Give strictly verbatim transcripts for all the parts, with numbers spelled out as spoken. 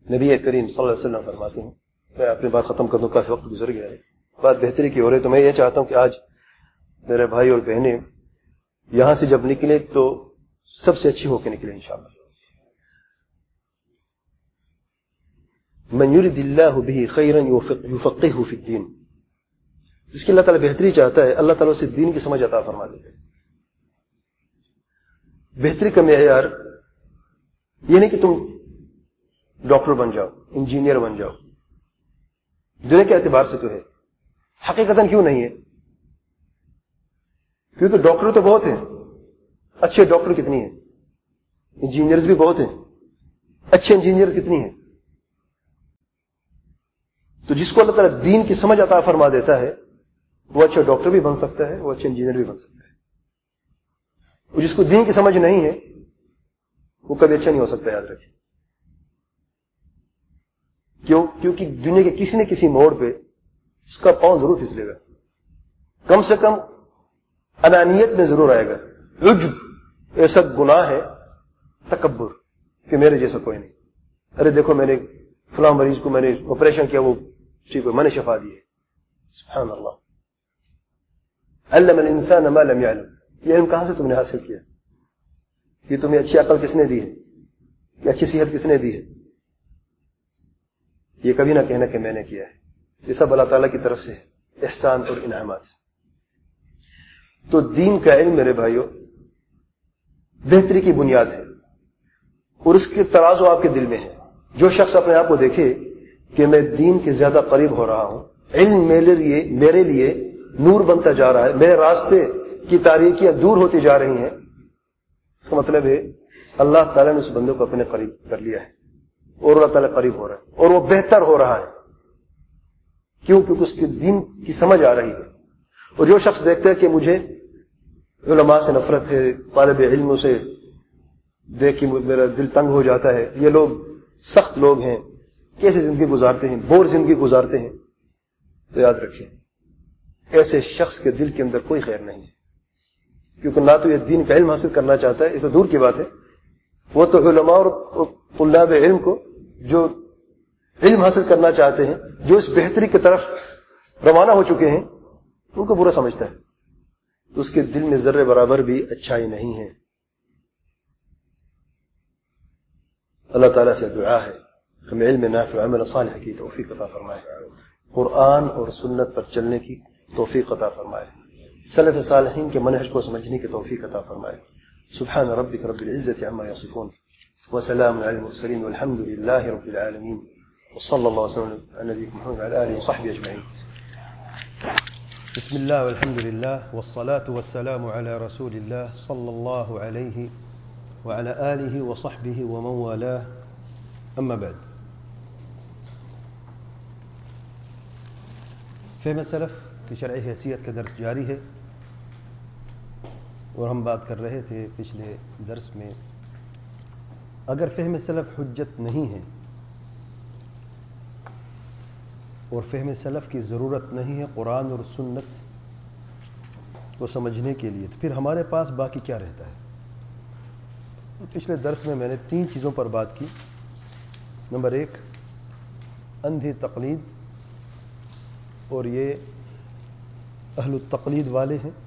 نبی کریم صلی اللہ علیہ وسلم فرماتے ہیں، میں اپنی بات ختم کر دوں، کافی وقت گزر گیا ہے، بات بہتری کی ہو رہی، تو میں یہ چاہتا ہوں کہ آج میرے بھائی اور بہنیں یہاں سے جب نکلے تو سب سے اچھی ہو کے نکلے انشاءاللہ۔ من یرد اللہ بہ خیرا یفقہہ فی الدین، جس کی اللہ تعالیٰ بہتری چاہتا ہے اللہ تعالیٰ اسے دین کی سمجھ عطا فرما دیتا ہے۔ بہتری کا معیار یہ نہیں کہ تم ڈاکٹر بن جاؤ، انجینئر بن جاؤ، دنیا کے اعتبار سے تو ہے، حقیقتاً کیوں نہیں ہے؟ کیونکہ ڈاکٹر تو بہت ہیں، اچھے ڈاکٹر کتنی ہیں، انجینئرز بھی بہت ہیں، اچھے انجینئر کتنی ہیں؟ تو جس کو اللہ تعالیٰ دین کی سمجھ عطا فرما دیتا ہے وہ اچھا ڈاکٹر بھی بن سکتا ہے، وہ اچھے انجینئر بھی بن سکتا ہے، اور جس کو دین کی سمجھ نہیں ہے وہ کبھی اچھا نہیں ہو سکتا، یاد رکھیں۔ کیوں؟ کیونکہ دنیا کے کسی نہ کسی موڑ پہ اس کا پاؤں ضرور پھسلے گا، کم سے کم انانیت میں ضرور آئے گا، عجب ایسا گناہ ہے، تکبر کہ میرے جیسا کوئی نہیں، ارے دیکھو میں نے فلاں مریض کو میں نے آپریشن کیا، وہ ٹھیک ہے، میں نے شفا دی ہے، سبحان اللہ۔ علم الانسان ما لم يعلم، یہ علم کہاں سے تم نے حاصل کیا؟ یہ تمہیں اچھی عقل کس نے دی ہے؟ کہ اچھی صحت کس نے دی ہے؟ یہ کبھی نہ کہنا کہ میں نے کیا ہے، یہ سب اللہ تعالیٰ کی طرف سے ہے، احسان اور انعامات سے۔ تو دین کا علم میرے بھائیوں بہتری کی بنیاد ہے، اور اس کے ترازو آپ کے دل میں ہے۔ جو شخص اپنے آپ کو دیکھے کہ میں دین کے زیادہ قریب ہو رہا ہوں، علم میرے لیے میرے لیے نور بنتا جا رہا ہے، میرے راستے کی تاریکیاں دور ہوتی جا رہی ہیں، اس کا مطلب ہے اللہ تعالیٰ نے اس بندے کو اپنے قریب کر لیا ہے، اور اللہ تعالیٰ قریب ہو رہا ہے، اور وہ بہتر ہو رہا ہے۔ کیوں؟ کیونکہ اس کے دین کی سمجھ آ رہی ہے۔ اور جو شخص دیکھتا ہے کہ مجھے علماء سے نفرت ہے، طالب علموں سے دیکھ کے میرا دل تنگ ہو جاتا ہے، یہ لوگ سخت لوگ ہیں، کیسے زندگی گزارتے ہیں، بور زندگی گزارتے ہیں، تو یاد رکھیں ایسے شخص کے دل کے اندر کوئی خیر نہیں ہے، کیونکہ نہ تو یہ دین کا علم حاصل کرنا چاہتا ہے، یہ تو دور کی بات ہے، وہ تو علماء اور طلاب علم کو جو علم حاصل کرنا چاہتے ہیں، جو اس بہتری کی طرف روانہ ہو چکے ہیں، ان کو برا سمجھتا ہے، تو اس کے دل میں ذرے برابر بھی اچھائی نہیں ہے۔ اللہ تعالیٰ سے دعا ہے ہمیں علم نافع عمل صالح کی توفیق عطا فرمائے، قرآن اور سنت پر چلنے کی توفیق عطا فرمائے، سلف صالحین کے منہج کو سمجھنے کی توفیق عطا فرمائے۔ سبحان ربک رب العزة عما یصفون وسلام علی المرسلین والحمد للہ رب العالمین، وصلی اللہ وسلم علی نبینا محمد وعلی آلہ وصحبہ اجمعین۔ بسم الله والحمد لله والصلاة والسلام على رسول الله صلى الله عليه وعلى آله وصحبه ومن والاه، أما بعد۔ فهم السلف کی شرعی حیثیت کا درس جاری ہے، اور ہم بات کر رہے تھے پچھلے درس میں اگر فہم سلف حجت نہیں ہے اور فہم سلف کی ضرورت نہیں ہے قرآن اور سنت کو سمجھنے کے لیے، تو پھر ہمارے پاس باقی کیا رہتا ہے؟ پچھلے درس میں میں نے تین چیزوں پر بات کی۔ نمبر ایک، اندھی تقلید، اور یہ اہل التقلید والے ہیں،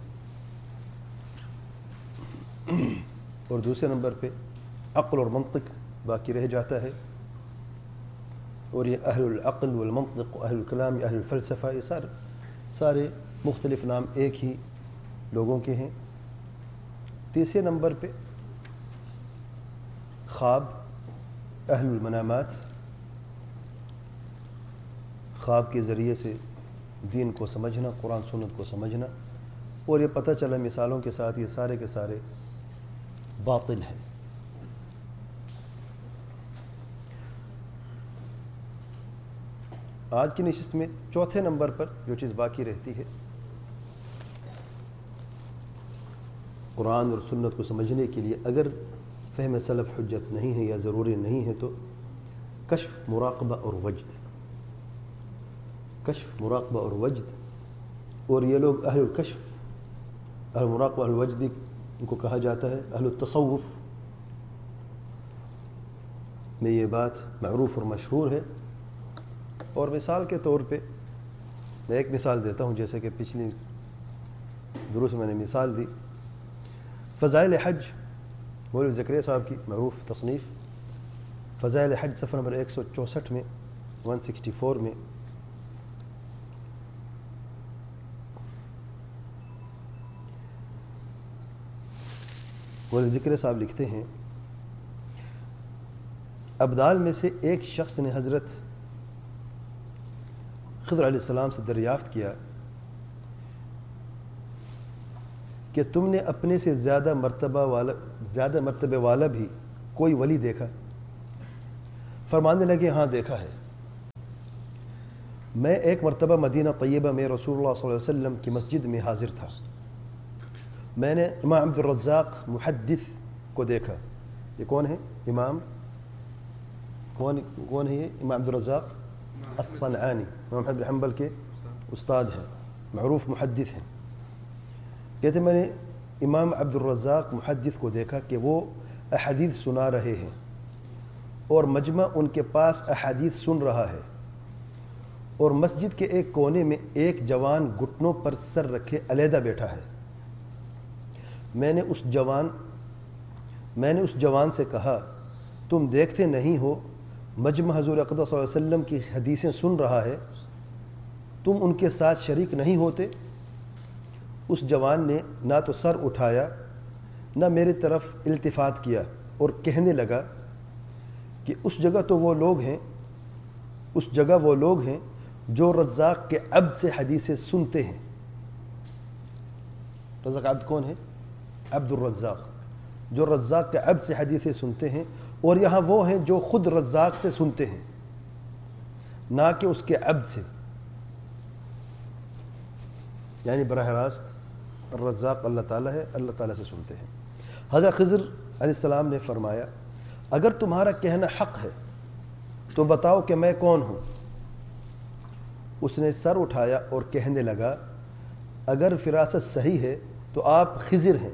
اور دوسرے نمبر پہ عقل اور منطق باقی رہ جاتا ہے، اور یہ اہل العقل والمنطق اہل الکلام اہل الفلسفہ، یہ سارے سارے مختلف نام ایک ہی لوگوں کے ہیں۔ تیسرے نمبر پہ خواب، اہل المنامات، خواب کے ذریعے سے دین کو سمجھنا، قرآن سنت کو سمجھنا، اور یہ پتہ چلا مثالوں کے ساتھ یہ سارے کے سارے باطل ہیں۔ آج کی نشست میں چوتھے نمبر پر جو چیز باقی رہتی ہے قرآن اور سنت کو سمجھنے کے لیے اگر فہم سلف حجت نہیں ہے یا ضروری نہیں ہے، تو کشف، مراقبہ اور وجد۔ کشف، مراقبہ اور وجد، اور یہ لوگ اہل الکشف، اہل مراقبہ، اہل وجد ان کو کہا جاتا ہے، اہل التصوف میں یہ بات معروف اور مشہور ہے، اور مثال کے طور پہ میں ایک مثال دیتا ہوں، جیسے کہ پچھلی دروس میں نے مثال دی فضائل حج، مولوی زکریا صاحب کی معروف تصنیف فضائل حج، صفحہ نمبر ایک سو چونسٹھ میں ایک سو چونسٹھ میں مولوی زکریا صاحب لکھتے ہیں، ابدال میں سے ایک شخص نے حضرت خضر علیہ السلام سے دریافت کیا کہ تم نے اپنے سے زیادہ مرتبہ والا زیادہ مرتبے والا بھی کوئی ولی دیکھا؟ فرمانے لگے ہاں دیکھا ہے، میں ایک مرتبہ مدینہ طیبہ میں رسول اللہ صلی اللہ علیہ وسلم کی مسجد میں حاضر تھا، میں نے امام عبد الرزاق محدث کو دیکھا۔ یہ کون ہے؟ امام کون کون ہے یہ؟ امام عبد الرزاق الصنعانی، امام احمد بن حنبل کے استاد ہیں، معروف محدث ہیں۔ کہتے میں نے امام عبد الرزاق محدث کو دیکھا کہ وہ احادیث سنا رہے ہیں اور مجمع ان کے پاس احادیث سن رہا ہے، اور مسجد کے ایک کونے میں ایک جوان گھٹنوں پر سر رکھے علیحدہ بیٹھا ہے۔ میں نے اس جوان میں نے اس جوان سے کہا، تم دیکھتے نہیں ہو مجمع حضور اقدس صلی اللہ علیہ وسلم کی حدیثیں سن رہا ہے، تم ان کے ساتھ شریک نہیں ہوتے؟ اس جوان نے نہ تو سر اٹھایا نہ میری طرف التفات کیا اور کہنے لگا کہ اس جگہ تو وہ لوگ ہیں اس جگہ وہ لوگ ہیں جو رزاق کے عبد سے حدیثیں سنتے ہیں۔ رزاق عبد کون ہے؟ عبد الرزاق، جو رزاق کے عبد سے حدیثیں سنتے ہیں، اور یہاں وہ ہیں جو خود رزاق سے سنتے ہیں، نہ کہ اس کے عبد سے، یعنی براہ راست الرزاق اللہ تعالیٰ ہے، اللہ تعالیٰ سے سنتے ہیں۔ حضرت خضر علیہ السلام نے فرمایا، اگر تمہارا کہنا حق ہے تو بتاؤ کہ میں کون ہوں؟ اس نے سر اٹھایا اور کہنے لگا، اگر فراست صحیح ہے تو آپ خضر ہیں۔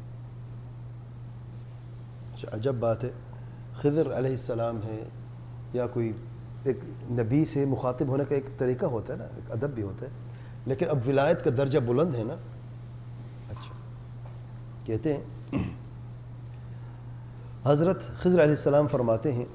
عجب بات ہے، خضر علیہ السلام ہے، یا کوئی ایک نبی سے مخاطب ہونے کا ایک طریقہ ہوتا ہے نا، ایک ادب بھی ہوتا ہے، لیکن اب ولایت کا درجہ بلند ہے نا۔ اچھا، کہتے ہیں حضرت خضر علیہ السلام فرماتے ہیں،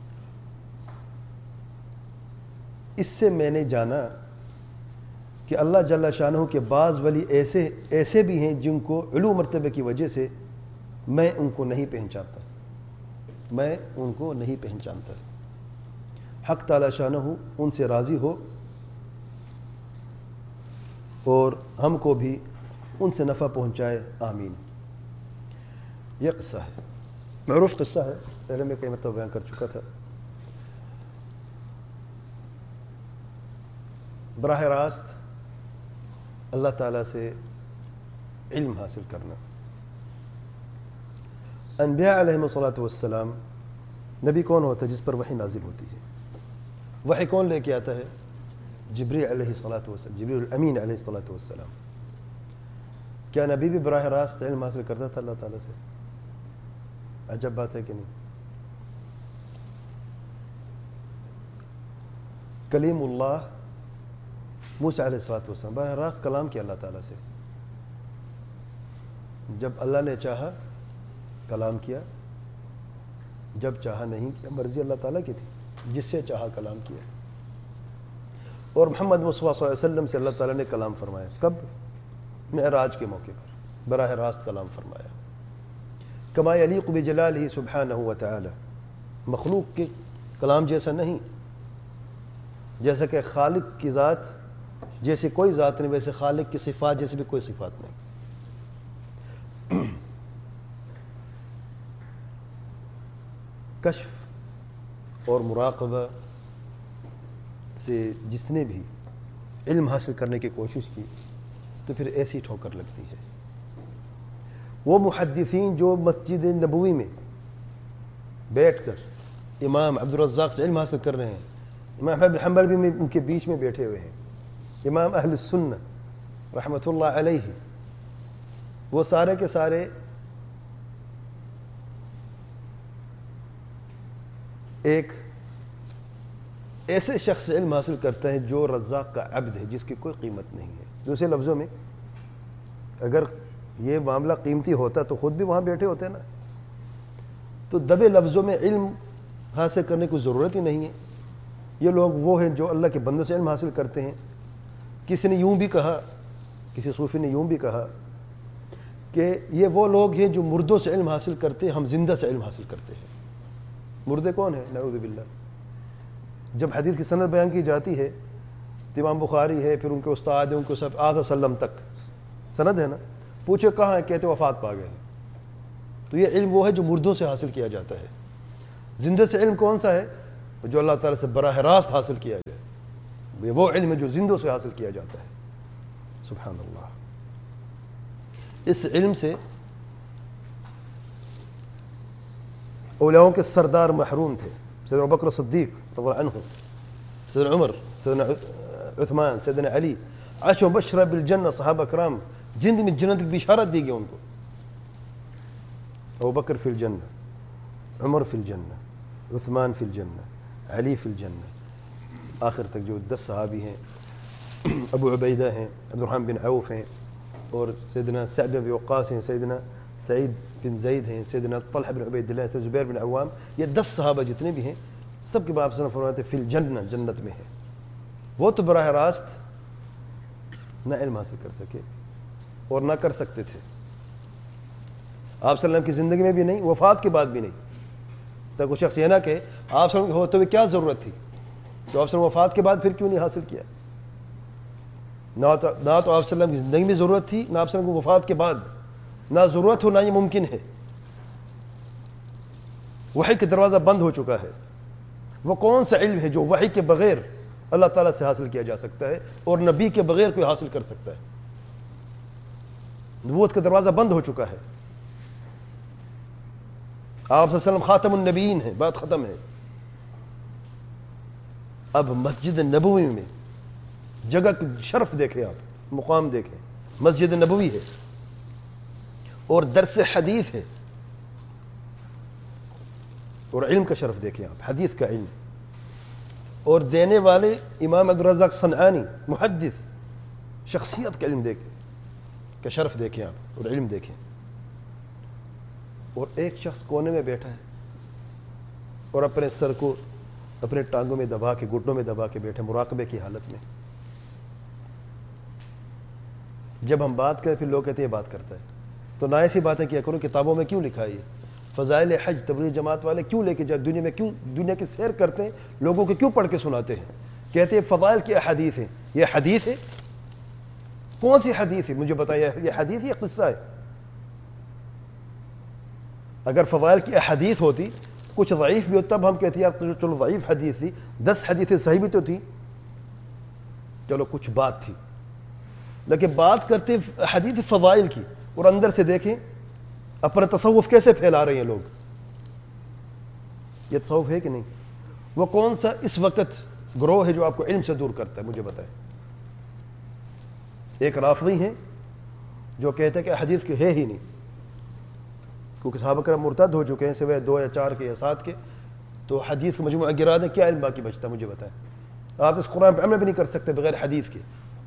اس سے میں نے جانا کہ اللہ جل شانہ کے بعض ولی ایسے ایسے بھی ہیں جن کو علو مرتبے کی وجہ سے میں ان کو نہیں پہچانتا میں ان کو نہیں پہچانتا حق تعالی شانہ ان سے راضی ہو اور ہم کو بھی ان سے نفع پہنچائے، آمین۔ یہ قصہ ہے، معروف قصہ ہے، پہلے میں کئی مرتبہ بیان کر چکا تھا۔ براہ راست اللہ تعالیٰ سے علم حاصل کرنا۔ انبیاء علیہ الصلوۃ والسلام، نبی کون ہوتا ہے؟ جس پر وحی نازل ہوتی ہے۔ وحی کون لے کے آتا ہے؟ جبریل علیہ الصلوۃ والسلام، جبریل الامین علیہ الصلوۃ والسلام۔ کیا نبی بھی براہ راست علم حاصل کرتا تھا اللہ تعالیٰ سے؟ عجب بات ہے کہ نہیں؟ کلیم اللہ موسیٰ علیہ الصلوۃ والسلام براہ راست کلام کیا اللہ تعالیٰ سے، جب اللہ نے چاہا کلام کیا، جب چاہا نہیں کیا، مرضی اللہ تعالیٰ کی تھی، جس سے چاہا کلام کیا۔ اور محمد مصطفیٰ صلی اللہ علیہ وسلم سے اللہ تعالیٰ نے کلام فرمایا، کب؟ معراج کے موقع پر براہ راست کلام فرمایا، کما یلیق بجلالہ سبحانہ وتعالی، مخلوق کے کلام جیسا نہیں، جیسا کہ خالق کی ذات جیسے کوئی ذات نہیں، ویسے خالق کی صفات جیسے بھی کوئی صفات نہیں۔ کشف اور مراقبہ سے جس نے بھی علم حاصل کرنے کی کوشش کی تو پھر ایسی ٹھوکر لگتی ہے۔ وہ محدثین جو مسجد نبوی میں بیٹھ کر امام عبد الرزاق سے علم حاصل کر رہے ہیں، امام احمد بن حنبل بھی ان کے بیچ میں بیٹھے ہوئے ہیں، امام اہل السنہ رحمۃ اللہ علیہ، وہ سارے کے سارے ایک ایسے شخص سے علم حاصل کرتا ہے جو رزاق کا عبد ہے، جس کی کوئی قیمت نہیں ہے۔ دوسرے لفظوں میں اگر یہ معاملہ قیمتی ہوتا تو خود بھی وہاں بیٹھے ہوتے نا۔ تو دبے لفظوں میں علم حاصل کرنے کی ضرورت ہی نہیں ہے۔ یہ لوگ وہ ہیں جو اللہ کے بندوں سے علم حاصل کرتے ہیں۔ کسی نے یوں بھی کہا، کسی صوفی نے یوں بھی کہا کہ یہ وہ لوگ ہیں جو مردوں سے علم حاصل کرتے ہیں، ہم زندہ سے علم حاصل کرتے ہیں۔ مردے کون ہیں؟ نعوذ باللہ۔ جب حدیث کی سند بیان کی جاتی ہے، امام بخاری ہے، پھر ان کے استاد ہیں، ان کو سب آغا وسلم تک سند ہے نا، پوچھے کہاں ہے، کہتے وفات پا گئے۔ تو یہ علم وہ ہے جو مردوں سے حاصل کیا جاتا ہے۔ زندہ سے علم کون سا ہے؟ جو اللہ تعالیٰ سے براہ راست حاصل کیا گیا، یہ وہ علم ہے جو زندوں سے حاصل کیا جاتا ہے۔ سبحان اللہ۔ اس علم سے اولیاؤں کے سردار محروم تھے، سیدنا ابوبکر صدیق رضی اللہ عنہ، سیدنا عمر، سیدنا عثمان، سیدنا علی، عشر مبشرہ بالجنہ، صحابہ کرام، جن میں جنت کی بشارت دی گئی ان کو۔ ابوبکر فی الجنہ، عمر فی الجنہ، عثمان فی الجنہ، علی فی الجنہ، آخر تک جو دس صحابی ہیں، ابو عبیدہ ہیں، عبد الرحمن بن عوف ہیں، اور سیدنا سعد بن وقاص ہیں، سیدنا سعید بن زید ہیں، سیدنا طلحہ بن عبید اللہ، سیدنا زبیر بن عوام، یہ دس صحابہ جتنے بھی ہیں سب کے باپ سے فرماتے ہیں فی الجنہ، جنت میں ہے۔ وہ تو براہ راست نہ علم حاصل کر سکے اور نہ کر سکتے تھے، آپ صلی اللہ علیہ وسلم کی زندگی میں بھی نہیں، وفات کے بعد بھی نہیں۔ تاکہ کوئی شخص یہ نہ کہ آپ صلی اللہ علیہ وسلم ہوتے ہوئے کیا ضرورت تھی، تو آپ صلی اللہ علیہ وسلم وفات کے بعد پھر کیوں نہیں حاصل کیا؟ نہ تو نہ تو آپ صلی اللہ علیہ وسلم کی زندگی میں ضرورت تھی، نہ آپ صلی اللہ علیہ وسلم کو وفات کے بعد، نہ ضرورت ہو نہ یہ ممکن ہے۔ وحی کا دروازہ بند ہو چکا ہے۔ وہ کون سا علم ہے جو وحی کے بغیر اللہ تعالیٰ سے حاصل کیا جا سکتا ہے اور نبی کے بغیر کوئی حاصل کر سکتا ہے؟ نبوت کا دروازہ بند ہو چکا ہے۔ آپ صلی اللہ علیہ وسلم خاتم النبیین ہیں، بات ختم ہے۔ اب مسجد نبوی میں جگہ کا شرف دیکھیں، آپ مقام دیکھیں، مسجد نبوی ہے اور درس حدیث ہے، اور علم کا شرف دیکھیں آپ، حدیث کا علم، اور دینے والے امام عبدالرزاق صنعانی محدث، شخصیت کا علم دیکھیں، کا شرف دیکھیں آپ، اور علم دیکھیں۔ اور ایک شخص کونے میں بیٹھا ہے اور اپنے سر کو اپنے ٹانگوں میں دبا کے، گھٹنوں میں دبا کے بیٹھے، مراقبے کی حالت میں۔ جب ہم بات کریں پھر لوگ کہتے ہیں یہ بات کرتا ہے، تو نہ ایسی باتیں کیا کرو، کتابوں میں کیوں لکھا ہے یہ؟ فضائل حج تبلیغ جماعت والے کیوں لے کے جائے دنیا میں، کیوں دنیا کی سیر کرتے ہیں، لوگوں کو کیوں پڑھ کے سناتے ہیں؟ کہتے ہیں فضائل کی احادیث ہیں۔ یہ حدیث ہے؟ کون سی حدیث ہے؟ مجھے بتائیے، یہ حدیث یہ قصہ ہے؟ اگر فضائل کی احادیث ہوتی، کچھ ضعیف بھی ہو، تب ہم کہتے ہیں یار چلو ضعیف حدیث تھی، دس حدیثیں صحیح بھی تو تھی، چلو کچھ بات تھی۔ لیکن بات کرتے حدیث فضائل کی، اور اندر سے دیکھیں اپنا تصوف کیسے پھیلا رہے ہیں لوگ۔ یہ تصوف ہے کہ نہیں؟ وہ کون سا اس وقت گروہ ہے جو آپ کو علم سے دور کرتا ہے؟ مجھے بتائیں۔ ایک رافضی ہیں جو کہتے ہیں کہ حدیث کی ہے ہی نہیں، کیونکہ صحابہ کرام مرتد ہو چکے ہیں سوائے دو یا چار کے یا سات کے، تو حدیث کا مجموعہ گرا دیں، کیا علم باقی بچتا ہے؟ مجھے بتائیں۔ آپ اس قرآن پہ عمل بھی نہیں کر سکتے بغیر حدیث کے۔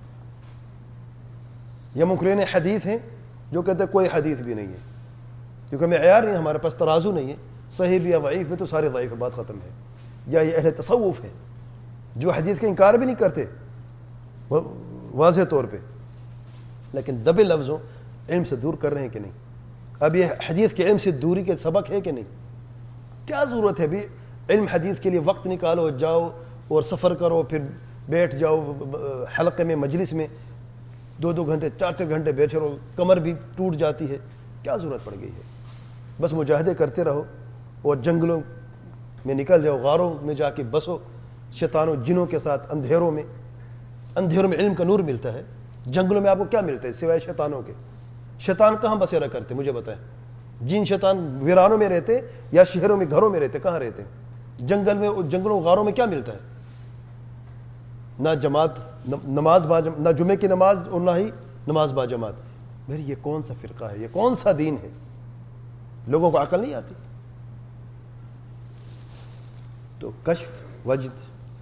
یہ منکرین حدیث ہیں جو کہتے ہیں کوئی حدیث بھی نہیں ہے، کیونکہ معیار نہیں، ہمارے پاس ترازو نہیں ہے، صحیح بھی یا ضعیف ہے تو سارے ضعیف ہے، بات ختم ہے۔ یا یہ اہل تصوف ہے جو حدیث کا انکار بھی نہیں کرتے واضح طور پہ، لیکن دبے لفظوں علم سے دور کر رہے ہیں کہ نہیں؟ اب یہ حدیث کے علم سے دوری کے سبق ہے کہ نہیں؟ کیا ضرورت ہے بھی علم حدیث کے لیے وقت نکالو، جاؤ اور سفر کرو، پھر بیٹھ جاؤ حلقے میں، مجلس میں دو دو گھنٹے چار چار گھنٹے بیٹھے رہو، کمر بھی ٹوٹ جاتی ہے، کیا ضرورت پڑ گئی ہے؟ بس مجاہدے کرتے رہو اور جنگلوں میں نکل جاؤ، غاروں میں جا کے بسو، شیطانوں جنوں کے ساتھ اندھیروں میں۔ اندھیروں میں علم کا نور ملتا ہے، جنگلوں میں آپ کو کیا ملتا ہے سوائے شیطانوں کے؟ شیطان کہاں بسیرا کرتے مجھے بتائیں؟ جن شیطان ویرانوں میں رہتے یا شہروں میں گھروں میں رہتے؟ کہاں رہتے؟ جنگل میں، جنگلوں غاروں میں کیا ملتا ہے؟ نہ جماعت، نماز با نہ جمعے کی نماز اور نہ ہی نماز با جماعت۔ میری یہ کون سا فرقہ ہے؟ یہ کون سا دین ہے؟ لوگوں کو عقل نہیں آتی۔ تو کشف وجد،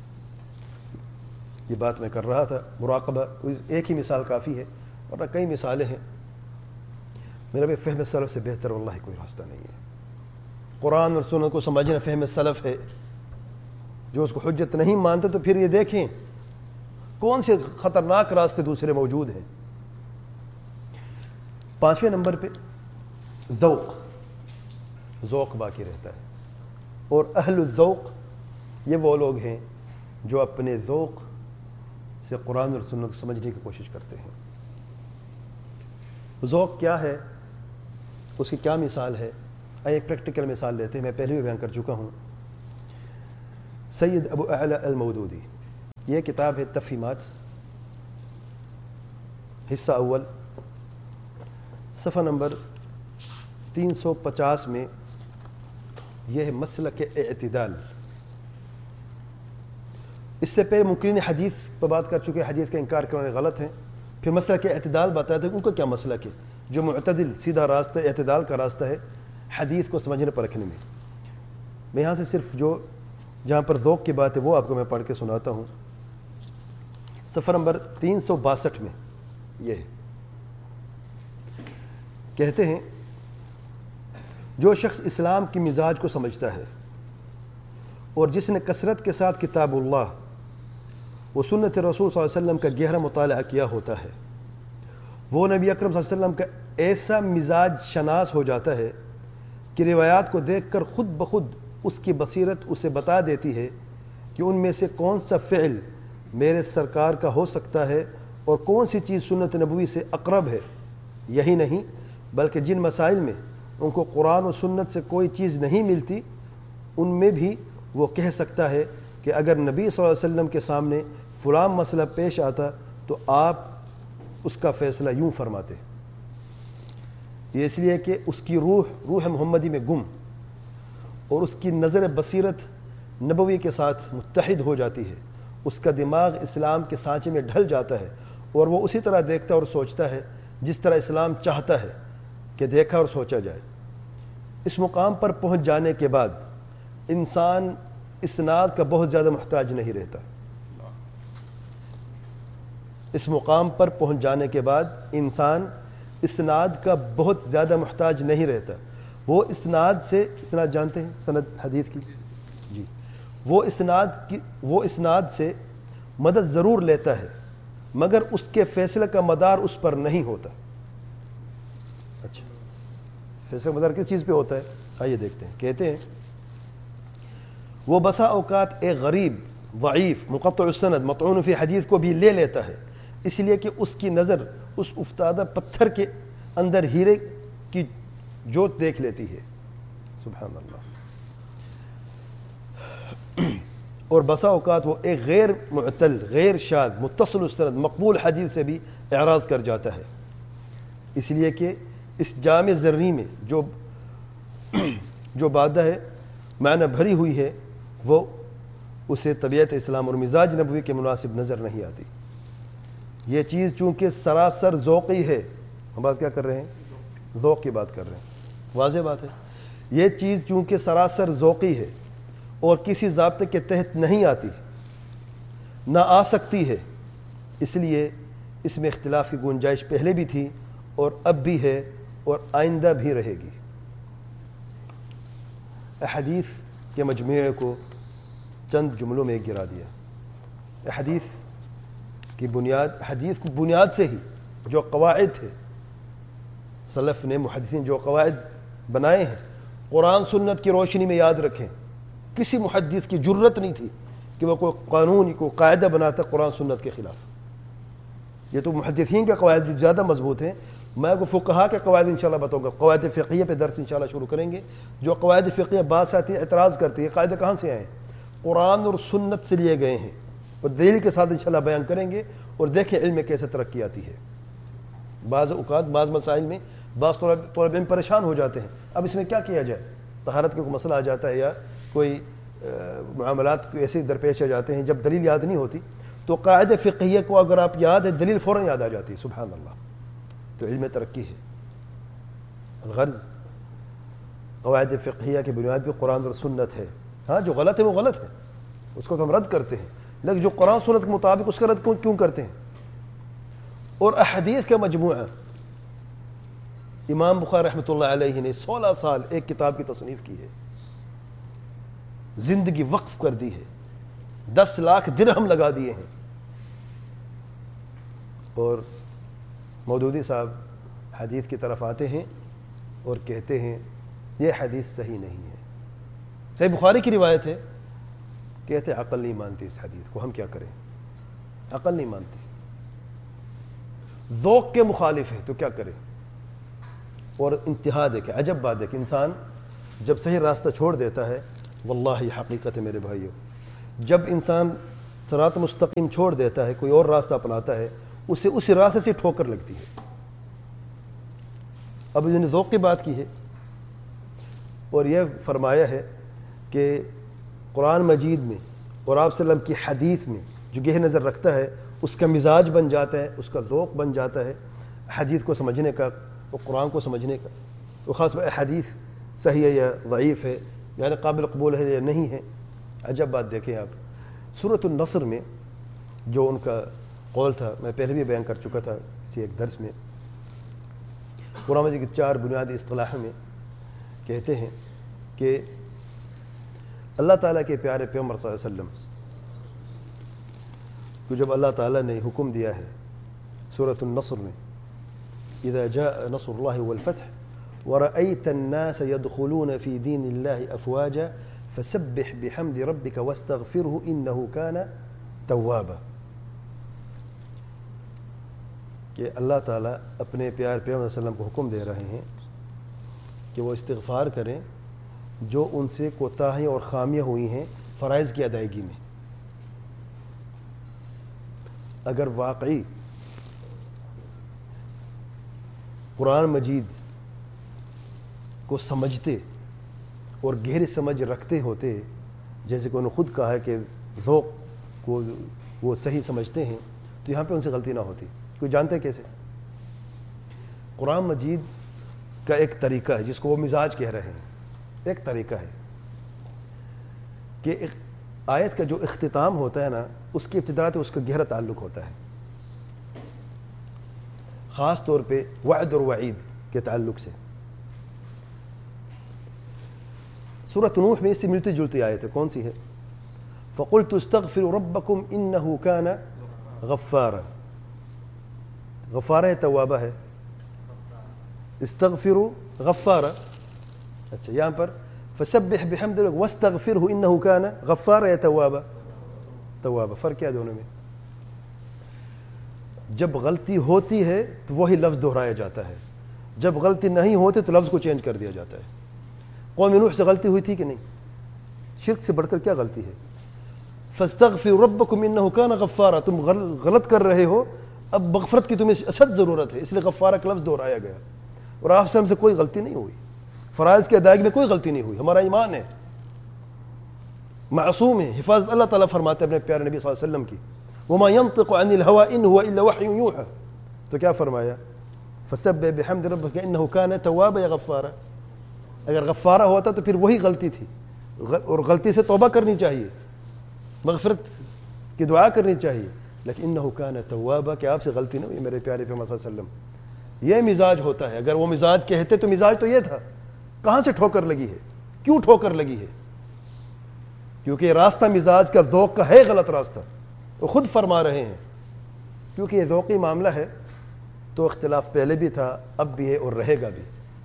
یہ بات میں کر رہا تھا، مراقبہ، ایک ہی مثال کافی ہے، ورنہ کئی مثالیں ہیں۔ میرا بھی فہم سلف سے بہتر واللہ کوئی راستہ نہیں ہے۔ قرآن اور سنت کو سمجھنا فہم سلف ہے۔ جو اس کو حجت نہیں مانتے تو پھر یہ دیکھیں کون سے خطرناک راستے دوسرے موجود ہیں۔ پانچویں نمبر پہ ذوق، ذوق باقی رہتا ہے، اور اہل الذوق یہ وہ لوگ ہیں جو اپنے ذوق سے قرآن اور سنت کو سمجھنے کی کوشش کرتے ہیں۔ ذوق کیا ہے، اس کی کیا مثال ہے؟ ایک پریکٹیکل مثال لیتے ہیں، میں پہلے بھی بیان کر چکا ہوں۔ سید ابو اعلی المودودی، یہ کتاب ہے تفہیمات، حصہ اول، صفحہ نمبر تین سو پچاس میں یہ ہے مسلک اعتدال۔ اس سے پہلے منکرین حدیث پر بات کر چکے، حدیث کا انکار کرنے غلط ہیں، پھر مسلک اعتدال بتاتے ہیں ان کا کیا مسلک ہے، جو معتدل سیدھا راستہ اعتدال کا راستہ ہے حدیث کو سمجھنے پرکھنے میں۔ میں یہاں سے صرف جو جہاں پر ذوق کی بات ہے وہ آپ کو میں پڑھ کے سناتا ہوں۔ صفحہ نمبر تین سو باسٹھ میں یہ ہے، کہتے ہیں جو شخص اسلام کی مزاج کو سمجھتا ہے اور جس نے کثرت کے ساتھ کتاب اللہ و سنت رسول صلی اللہ علیہ وسلم کا گہرا مطالعہ کیا ہوتا ہے، وہ نبی اکرم صلی اللہ علیہ وسلم کا ایسا مزاج شناس ہو جاتا ہے کہ روایات کو دیکھ کر خود بخود اس کی بصیرت اسے بتا دیتی ہے کہ ان میں سے کون سا فعل میرے سرکار کا ہو سکتا ہے اور کون سی چیز سنت نبوی سے اقرب ہے۔ یہی نہیں بلکہ جن مسائل میں ان کو قرآن و سنت سے کوئی چیز نہیں ملتی، ان میں بھی وہ کہہ سکتا ہے کہ اگر نبی صلی اللہ علیہ وسلم کے سامنے فلاں مسئلہ پیش آتا تو آپ اس کا فیصلہ یوں فرماتے۔ یہ اس لیے کہ اس کی روح روح محمدی میں گم اور اس کی نظر بصیرت نبوی کے ساتھ متحد ہو جاتی ہے، اس کا دماغ اسلام کے سانچے میں ڈھل جاتا ہے اور وہ اسی طرح دیکھتا اور سوچتا ہے جس طرح اسلام چاہتا ہے کہ دیکھا اور سوچا جائے۔ اس مقام پر پہنچ جانے کے بعد انسان اسناد کا بہت زیادہ محتاج نہیں رہتا۔ اس مقام پر پہنچ جانے کے بعد انسان اسناد کا بہت زیادہ محتاج نہیں رہتا۔ وہ اسناد سے، اسناد جانتے ہیں سند حدیث کی، جی، وہ اسناد کی وہ اسناد سے مدد ضرور لیتا ہے مگر اس کے فیصلے کا مدار اس پر نہیں ہوتا۔ اچھا، فیصلے کا مدار کس چیز پہ ہوتا ہے؟ آئیے دیکھتے ہیں۔ کہتے ہیں وہ بسا اوقات ایک غریب، ضعیف، منقطع السند، مطعون فی حدیث کو بھی لے لیتا ہے، اس لیے کہ اس کی نظر اس افتادہ پتھر کے اندر ہیرے کی جوت دیکھ لیتی ہے۔ سبحان اللہ۔ اور بسا اوقات وہ ایک غیر معتل، غیر شاذ، متصل السند، مقبول حدیث سے بھی اعراض کر جاتا ہے، اس لیے کہ اس جامع ذرنی میں جو جو بادہ ہے معنی بھری ہوئی ہے وہ اسے طبیعت اسلام اور مزاج نبوی کے مناسب نظر نہیں آتی۔ یہ چیز چونکہ سراسر ذوقی ہے، ہم بات کیا کر رہے ہیں؟ ذوق کی بات کر رہے ہیں، واضح بات ہے۔ یہ چیز چونکہ سراسر ذوقی ہے اور کسی ضابطے کے تحت نہیں آتی، نہ آ سکتی ہے، اس لیے اس میں اختلاف کی گنجائش پہلے بھی تھی اور اب بھی ہے اور آئندہ بھی رہے گی۔ احادیث کے مجموعے کو چند جملوں میں گرا دیا۔ احادیث کی بنیاد، حدیث کی بنیاد سے ہی جو قواعد تھے، سلف نے، محدثین جو قواعد بنائے ہیں، قرآن سنت کی روشنی میں یاد رکھیں۔ کسی محدث کی جرت نہیں تھی کہ وہ کوئی قانون کو قاعدہ بناتا قرآن سنت کے خلاف۔ یہ تو محدثین کے قواعد جو زیادہ مضبوط ہیں، میں کو فقہا کے قواعد انشاءاللہ بتاؤں گا، قواعد فقہیہ پہ درس انشاءاللہ شروع کریں گے۔ جو قواعد فقہیہ بعض آتی ہے اعتراض کرتی ہے، قاعدے کہاں سے آئے؟ قرآن اور سنت سے لیے گئے ہیں، اور دلیل کے ساتھ انشاءاللہ بیان کریں گے، اور دیکھیں علم میں کیسے ترقی آتی ہے۔ بعض اوقات بعض مسائل میں بعض طلباء علم پریشان ہو جاتے ہیں، اب اس میں کیا کیا جائے؟ طہارت کا کوئی مسئلہ آ جاتا ہے یا کوئی معاملات کو ایسے درپیش آ جاتے ہیں جب دلیل یاد نہیں ہوتی، تو قاعدہ فقہیہ کو اگر آپ یاد ہے، دلیل فوراً یاد آ جاتی ہے۔ سبحان اللہ، تو علم ترقی ہے۔ الغرض قواعد فقہیہ کی بنیاد بھی قرآن اور سنت ہے، ہاں جو غلط ہے وہ غلط ہے، اس کو ہم رد کرتے ہیں، لیکن جو قرآن سنت کے مطابق اس کا رد کیوں کرتے ہیں؟ اور احادیث کا مجموعہ، امام بخاری رحمۃ اللہ علیہ نے سولہ سال ایک کتاب کی تصنیف کی ہے، زندگی وقف کر دی ہے، دس لاکھ درہم لگا دیے ہیں، اور مودودی صاحب حدیث کی طرف آتے ہیں اور کہتے ہیں یہ حدیث صحیح نہیں ہے، صحیح بخاری کی روایت ہے، کہتے عقل نہیں مانتی اس حدیث کو، ہم کیا کریں؟ عقل نہیں مانتی، ذوق کے مخالف ہے تو کیا کریں؟ اور انتہا دیکھے، عجب بات ہے کہ انسان جب صحیح راستہ چھوڑ دیتا ہے، واللہ یہ حقیقت ہے میرے بھائیوں، جب انسان صراط مستقیم چھوڑ دیتا ہے، کوئی اور راستہ اپناتا ہے، اسے اسی راستے سے ٹھوکر لگتی ہے۔ اب انہوں نے ذوق کی بات کی ہے اور یہ فرمایا ہے کہ قرآن مجید میں اور آپ صلی اللہ علیہ وسلم کی حدیث میں جو گہری نظر رکھتا ہے اس کا مزاج بن جاتا ہے، اس کا ذوق بن جاتا ہے حدیث کو سمجھنے کا اور قرآن کو سمجھنے کا، تو خاص طور حدیث صحیح ہے یا ضعیف ہے، یعنی قابل قبول ہے یا نہیں ہے۔ عجب بات دیکھیں آپ، سورۃ النصر میں جو ان کا قول تھا، میں پہلے بھی بیان کر چکا تھا کسی ایک درس میں، قرآن مجید کی چار بنیادی اصطلاحوں میں کہتے ہیں کہ اللہ تعالیٰ کے پیارے پیغمبر صلی اللہ علیہ وسلم کو جب اللہ تعالیٰ نے حکم دیا ہے سورۃ النصر میں، اذا جاء نصر اللہ والفتح ورأيت الناس يدخلون في دين الله افواجا فسبح بحمد ربك واستغفره انه كان توابا، کہ اللہ تعالیٰ اپنے پیار پیغمبر صلی اللہ علیہ وسلم کو حکم دے رہے ہیں کہ وہ استغفار کریں جو ان سے کوتاہیاں اور خامیاں ہوئی ہیں فرائض کی ادائیگی میں۔ اگر واقعی قرآن مجید کو سمجھتے اور گہری سمجھ رکھتے ہوتے، جیسے کہ انہوں نے خود کہا ہے کہ ذوق کو وہ صحیح سمجھتے ہیں، تو یہاں پہ ان سے غلطی نہ ہوتی۔ کوئی جانتے کیسے؟ قرآن مجید کا ایک طریقہ ہے جس کو وہ مزاج کہہ رہے ہیں، ایک طریقہ ہے کہ ایک آیت کا جو اختتام ہوتا ہے نا، اس کی ابتدا تو اس کا گہرا تعلق ہوتا ہے، خاص طور پہ وعد اور وعید کے تعلق سے۔ سورۃ نوح میں اس سے ملتی جلتی آیت ہے، کون سی ہے؟ فَقُلْتُ اسْتَغْفِرُوا رَبَّكُمْ إِنَّهُ كَانَ غَفَّارًا، غفارہ ہے توابہ ہے؟ استغفروا غفارہ، اچھا یہاں پر فسبح بحمد ربک واستغفرہ انہ کان غفارا یا توابا؟ توابا، فرق کیا دونوں میں؟ جب غلطی ہوتی ہے تو وہی لفظ دہرایا جاتا ہے، جب غلطی نہیں ہوتی تو لفظ کو چینج کر دیا جاتا ہے۔ قوم نوح سے غلطی ہوئی تھی کہ نہیں؟ شرک سے بڑھ کر کیا غلطی ہے؟ فاستغفروا ربکم انہ کان غفارا، تم غلط کر رہے ہو، اب مغفرت کی تمہیں اشد ضرورت ہے، اس لیے غفارہ کا لفظ دہرایا گیا۔ اور آپ سے ہم سے کوئی غلطی نہیں ہوئی، فرائض کی ادائیگی میں کوئی غلطی نہیں ہوئی، ہمارا ایمان ہے، معصوم ہے، حفاظت اللہ تعالیٰ فرماتے ہیں اپنے پیارے نبی صلی اللہ علیہ وسلم کی، وما ينطق عن الهوى ان هو الا وحي يوحى، تو کیا فرمایا؟ فسبح بحمد ربك انه كان توابا یا غفارا؟ اگر غفارہ ہوتا تو پھر وہی غلطی تھی، اور غلطی سے توبہ کرنی چاہیے، مغفرت کی دعا کرنی چاہیے، لیکن انه كان توابا کہ آپ سے غلطی نہ ہوئی میرے پیارے پیغمبر صلی اللہ علیہ وسلم۔ یہ مزاج ہوتا ہے، اگر وہ مزاج کہتے تو مزاج تو یہ تھا، کہاں سے ٹھوکر لگی ہے؟ کیوں ٹھوکر لگی ہے؟ کیونکہ یہ راستہ مزاج کا ذوق کا ہے غلط راستہ، وہ خود فرما رہے ہیں، کیونکہ یہ ذوقی معاملہ ہے تو اختلاف پہلے بھی تھا، اب بھی ہے اور رہے گا بھی۔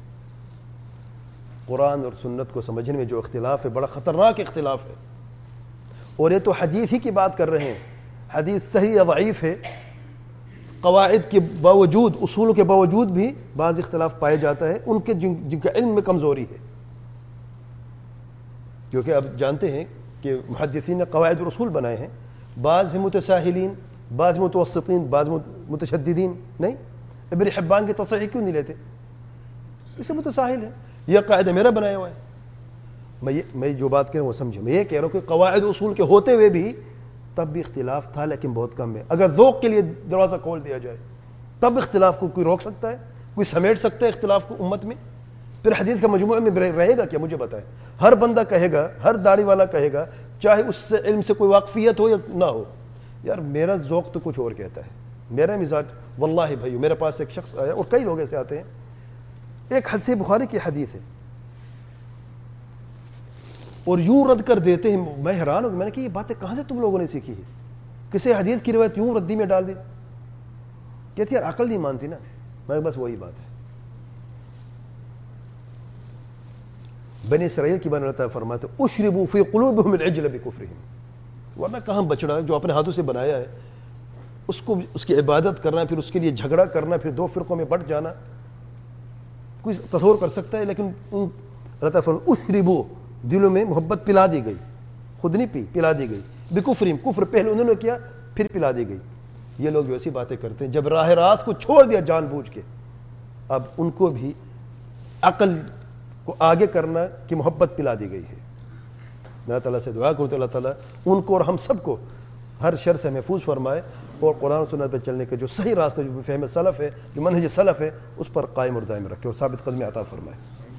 قرآن اور سنت کو سمجھنے میں جو اختلاف ہے بڑا خطرناک اختلاف ہے، اور یہ تو حدیث ہی کی بات کر رہے ہیں، حدیث صحیح یا ضعیف ہے، قواعد کے باوجود، اصولوں کے باوجود بھی بعض اختلاف پائے جاتا ہے، ان کے جن, جن کا علم میں کمزوری ہے، کیونکہ اب جانتے ہیں کہ محدثین نے قواعد اور اصول بنائے ہیں، بعض ہیں متساہلین، بعض متوسطین، بعض متشددین۔ نہیں، ابن حبان کی تصحیح کیوں نہیں لیتے؟ اسے متساہل ہے، یہ قاعدہ میرا بنایا ہوا ہے۔ میں یہ میں جو بات کہہ رہا ہوں وہ سمجھے، میں یہ کہہ رہا ہوں کہ قواعد اصول کے ہوتے ہوئے بھی تب بھی اختلاف تھا، لیکن بہت کم ہے۔ اگر ذوق کے لیے دروازہ کھول دیا جائے تب اختلاف کو کوئی روک سکتا ہے؟ کوئی سمیٹ سکتا ہے اختلاف کو امت میں؟ پھر حدیث کا مجموعہ میں رہے گا کیا؟ مجھے بتائیں، ہر بندہ کہے گا، ہر داڑھی والا کہے گا، چاہے اس سے علم سے کوئی واقفیت ہو یا نہ ہو، یار میرا ذوق تو کچھ اور کہتا ہے، میرا مزاج، واللہ بھائیو میرے پاس ایک شخص آیا اور کئی لوگ ایسے آتے ہیں، ایک حدیث بخاری کی حدیث ہے اور یوں رد کر دیتے ہیں، میں حیران ہوں، میں نے کہ یہ باتیں کہاں سے تم لوگوں نے سیکھی ہے؟ کسی حدیث کی روایت یوں ردی میں ڈال دی، کہتی یار عقل نہیں مانتی نا، میں بس وہی بات ہے۔ بنی اسرائیل کی بات اللہ تعالیٰ فرماتے اشربوا فی قلوبہم العجل بکفرہم، ورنہ کہاں بچڑا جو اپنے ہاتھوں سے بنایا ہے اس کو اس کی عبادت کرنا، پھر اس کے لیے جھگڑا کرنا، پھر دو فرقوں میں بٹ جانا، کوئی تصور کر سکتا ہے؟ لیکن اللہ تعالیٰ فرماتے اشربوا، دلوں میں محبت پلا دی گئی، خود نہیں پی، پلا دی گئی، بکفرہم، کفر پہلے انہوں نے کیا پھر پلا دی گئی۔ یہ لوگ ایسی باتیں کرتے ہیں، جب راہ راست کو چھوڑ دیا جان بوجھ کے، اب ان کو بھی عقل کو آگے کرنا کی محبت پلا دی گئی ہے۔ میں اللہ تعالیٰ سے دعا کروں تو اللہ تعالیٰ ان کو اور ہم سب کو ہر شر سے محفوظ فرمائے اور قرآن و سنت پہ چلنے کے جو صحیح راستہ، جو فہم سلف ہے، جو منہج سلف ہے، اس پر قائم اور دائم رکھے اور ثابت قدمی عطا فرمائے۔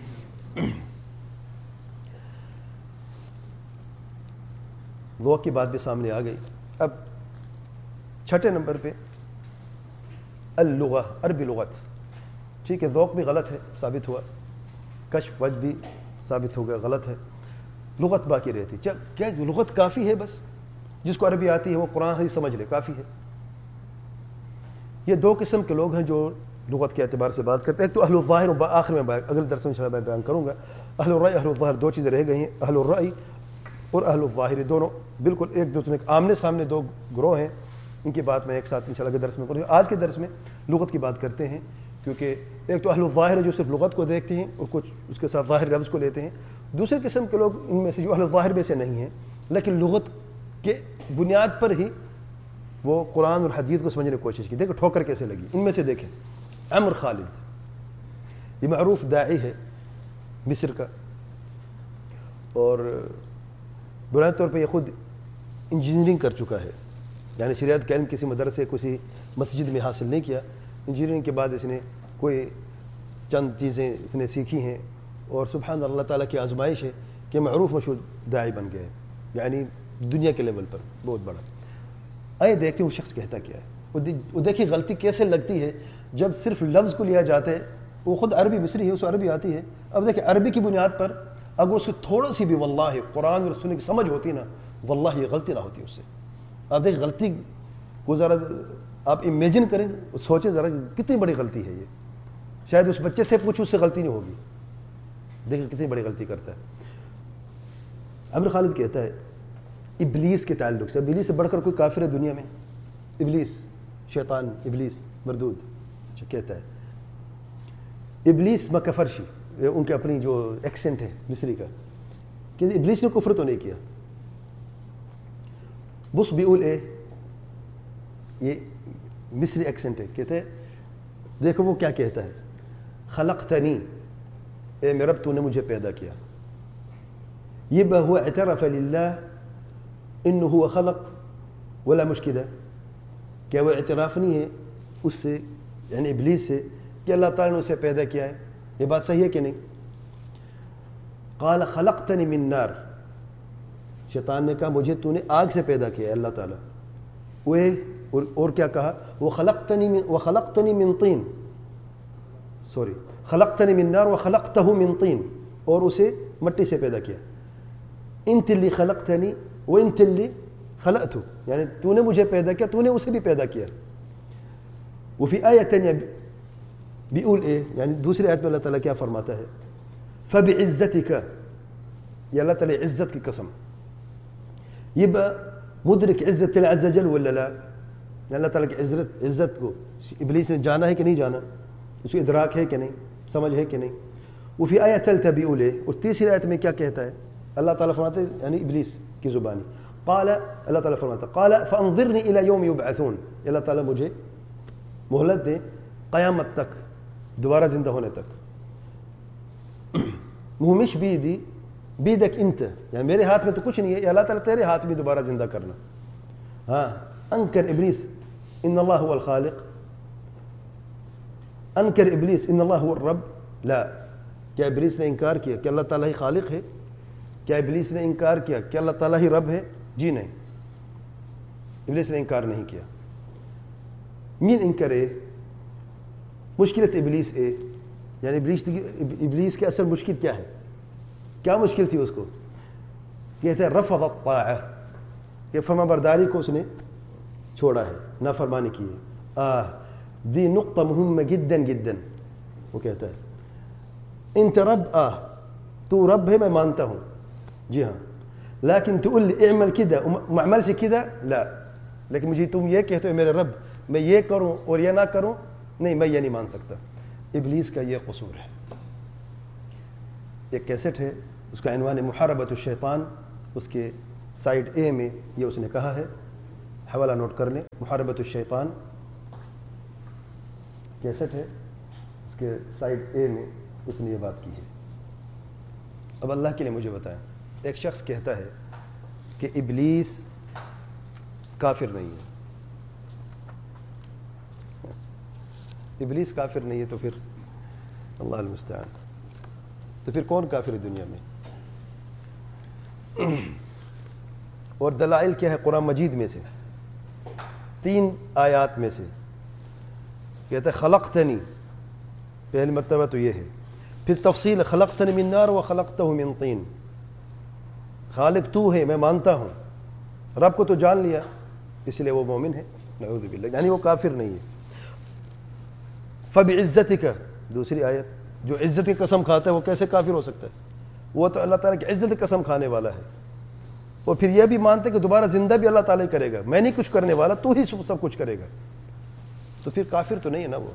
ذوق کی بات بھی سامنے آ گئی۔ اب چھٹے نمبر پہ اللغہ، عربی لغت، ٹھیک ہے، ذوق بھی غلط ہے ثابت ہوا، کشف وجہ بھی ثابت ہو گیا غلط ہے، لغت باقی رہتی۔ کیا لغت کافی ہے؟ بس جس کو عربی آتی ہے وہ قرآن حدیث سمجھ لے، کافی ہے؟ یہ دو قسم کے لوگ ہیں جو لغت کے اعتبار سے بات کرتے ہیں۔ ایک تو اہل الظاہر، آخر میں اگلے درس میں انشاءاللہ میں بیان کروں گا، اہل الرأی اہل الظاہر، دو چیزیں رہ گئی ہیں، اہل الرأی اور اہل الظاہر، دونوں بالکل ایک دوسرے کے آمنے سامنے دو گروہ ہیں، ان کی بات میں ایک ساتھ انشاءاللہ کے درس میں کروں گا۔ آج کے درس میں لغت کی بات کرتے ہیں، کیونکہ ایک تو اہل الظاہر ہے جو صرف لغت کو دیکھتے ہیں اور کچھ اس کے ساتھ ظاہر لفظ کو لیتے ہیں، دوسرے قسم کے لوگ ان میں سے جو اہل الظاہر میں سے نہیں ہیں لیکن لغت کے بنیاد پر ہی وہ قرآن اور حدیث کو سمجھنے کی کوشش کی۔ دیکھو ٹھوکر کیسے لگی ان میں سے، دیکھیں عمر خالد، یہ معروف داعی ہے مصر کا، اور بنیادی طور پہ یہ خود انجینئرنگ کر چکا ہے، یعنی شریعت کا علم کسی مدرسے کسی مسجد میں حاصل نہیں کیا، انجینئرنگ کے بعد اس نے کوئی چند چیزیں اس نے سیکھی ہیں، اور سبحان اللہ تعالیٰ کی آزمائش ہے کہ معروف مشہور داعی بن گئے، یعنی دنیا کے لیول پر بہت بڑا۔ آئے دیکھتے ہیں وہ شخص کہتا کیا ہے، وہ دیکھیے غلطی کیسے لگتی ہے جب صرف لفظ کو لیا جاتا ہے، وہ خود عربی مصری ہے، اس کو عربی آتی ہے۔ اب دیکھیں عربی کی بنیاد پر اگر اس کی تھوڑا سی بھی واللہ قرآن اور سنت کی سمجھ ہوتی نا، واللہ یہ غلطی نہ ہوتی اس سے۔ آپ دیکھ غلطی کو ذرا آپ امیجن کریں، سوچیں ذرا کتنی بڑی غلطی ہے یہ، شاید اس بچے سے پوچھو اس سے غلطی نہیں ہوگی، دیکھیں کتنی بڑی غلطی کرتا ہے۔ عمر خالد کہتا ہے ابلیس کے تعلق سے، ابلیس سے بڑھ کر کوئی کافر ہے دنیا میں؟ ابلیس، شیطان، ابلیس مردود، اچھا کہتا ہے ابلیس مکہ فرشی، ان کے اپنی جو ایکسنٹ ہے مصری کا، کہ ابلیس نے کفر تو نہیں کیا۔ بس بیول اے، یہ مصری ایکسنٹ ہے، کہتے ہیں دیکھو وہ کیا کہتا ہے، خلقتنی، اے میرے رب تو نے مجھے پیدا کیا۔ یہ هو اعترف للہ انه هو خلق ولا مشکلہ، کیا وہ اعتراف نہیں ہے اس سے، یعنی ابلیس سے، کہ اللہ تعالیٰ نے اسے پیدا کیا ہے؟ یہ بات صحیح ہے کہ نہیں؟ قال خلقتنی من نار، شیطان نے کہا مجھے تو نے آگ سے پیدا کیا ہے اللہ تعالیٰ۔ وہ اور کیا کہا، وخلقتنی من وخلقتنی من طین، سوری خلقتنی من نار وخلقتہ من طین، اور اسے مٹی سے پیدا کیا۔ انت اللي خلقتنی وانت اللي خلقته، یعنی تو نے مجھے پیدا کیا، تو نے اسے بھی پیدا کیا۔ وفي آیہ تانیہ بیقول ايه، یعنی دوسری آیت میں اللہ تعالیٰ کیا فرماتا ہے، فبعزتک، یہ اللہ تعالیٰ عزت کی قسم، يبقى مدرک عزت اللہ عز وجل ولا لا؟ اللہ تعالیٰ کی عزت عزت کو ابلیس نے جانا ہے کہ نہیں جانا، اس کو ادراک ہے کہ نہیں، سمجھ ہے کہ نہیں۔ وفي آیہ ثالثہ بیقول ايه، اور تیسری آیت میں کیا کہتا ہے اللہ تعالیٰ فرماتے ہیں، یعنی ابلیس کی زبانی، قال، اللہ تعالیٰ فرماتا ہے قال فانظرنی الی یوم یبعثون، اللہ تعالیٰ مجھے مہلت دے قیامت تک، دوبارہ زندہ ہونے تک۔ مش بیدی بیدک انت، یعنی میرے ہاتھ میں تو کچھ نہیں ہے، اللہ تعالیٰ تیرے ہاتھ میں دوبارہ زندہ کرنا۔ ہاں انکر ابلیس ان اللہ هو الخالق، انکر ابلیس ان اللہ هو الرب، لا، کیا ابلیس نے انکار کیا کہ اللہ تعالیٰ ہی خالق ہے؟ کیا ابلیس نے انکار کیا کہ اللہ تعالیٰ ہی رب ہے؟ جی نہیں، ابلیس نے انکار نہیں کیا. مين انكر ايه؟ مشكلة ابلیس ايه؟ یعنی ابلیس ابلیس کی اصل مشکل کیا ہے؟ کیا مشکل تھی اس کو؟ کہتے ہیں رفض الطاعہ، کہ فرما برداری کو اس نے چھوڑا ہے، نافرمانی کی ہے. آہ دی نقطہ مهمة جدا جدا. وہ کہتا ہے انت رب، آہ تو رب ہے، میں مانتا ہوں، جی ہاں، لیکن تقول لي اعمل كده وما اعملش كده، لا، لیکن مجھے تم یہ کہتے ہو میرے رب میں یہ کروں اور یہ نہ کروں، نہیں، میں یہ نہیں مان سکتا. ابلیس کا یہ قصور ہے. ایک کیسٹ ہے، اس کا عنوان ہے محاربۃ الشیطان، اس کے سائڈ اے میں یہ اس نے کہا ہے، حوالہ نوٹ کر لیں، محاربۃ الشیطان کیسٹ ہے، اس کے سائڈ اے میں اس نے یہ بات کی ہے. اب اللہ کے لیے مجھے بتائیں، ایک شخص کہتا ہے کہ ابلیس کافر نہیں ہے. ابلیس کافر نہیں ہے تو پھر اللہ المستعان، تو پھر کون کافر ہے دنیا میں؟ اور دلائل کیا ہے قرآن مجید میں سے؟ تین آیات میں سے کہتا ہے خلقتنی، پہلی مرتبہ تو یہ ہے. پھر تفصیل خلقتنی من نار و خلقتہ من طین، خالق تو ہے، میں مانتا ہوں. رب کو تو جان لیا، اس لیے وہ مومن ہے. نعوذ باللہ، یعنی وہ کافر نہیں ہے. فبعزتک، دوسری آیت، جو عزت کی قسم کھاتا ہے وہ کیسے کافر ہو سکتا ہے؟ وہ تو اللہ تعالیٰ کی عزت کی قسم کھانے والا ہے. اور پھر یہ بھی مانتے کہ دوبارہ زندہ بھی اللہ تعالیٰ کرے گا، میں نہیں کچھ کرنے والا، تو ہی سب کچھ کرے گا. تو پھر کافر تو نہیں ہے نا وہ.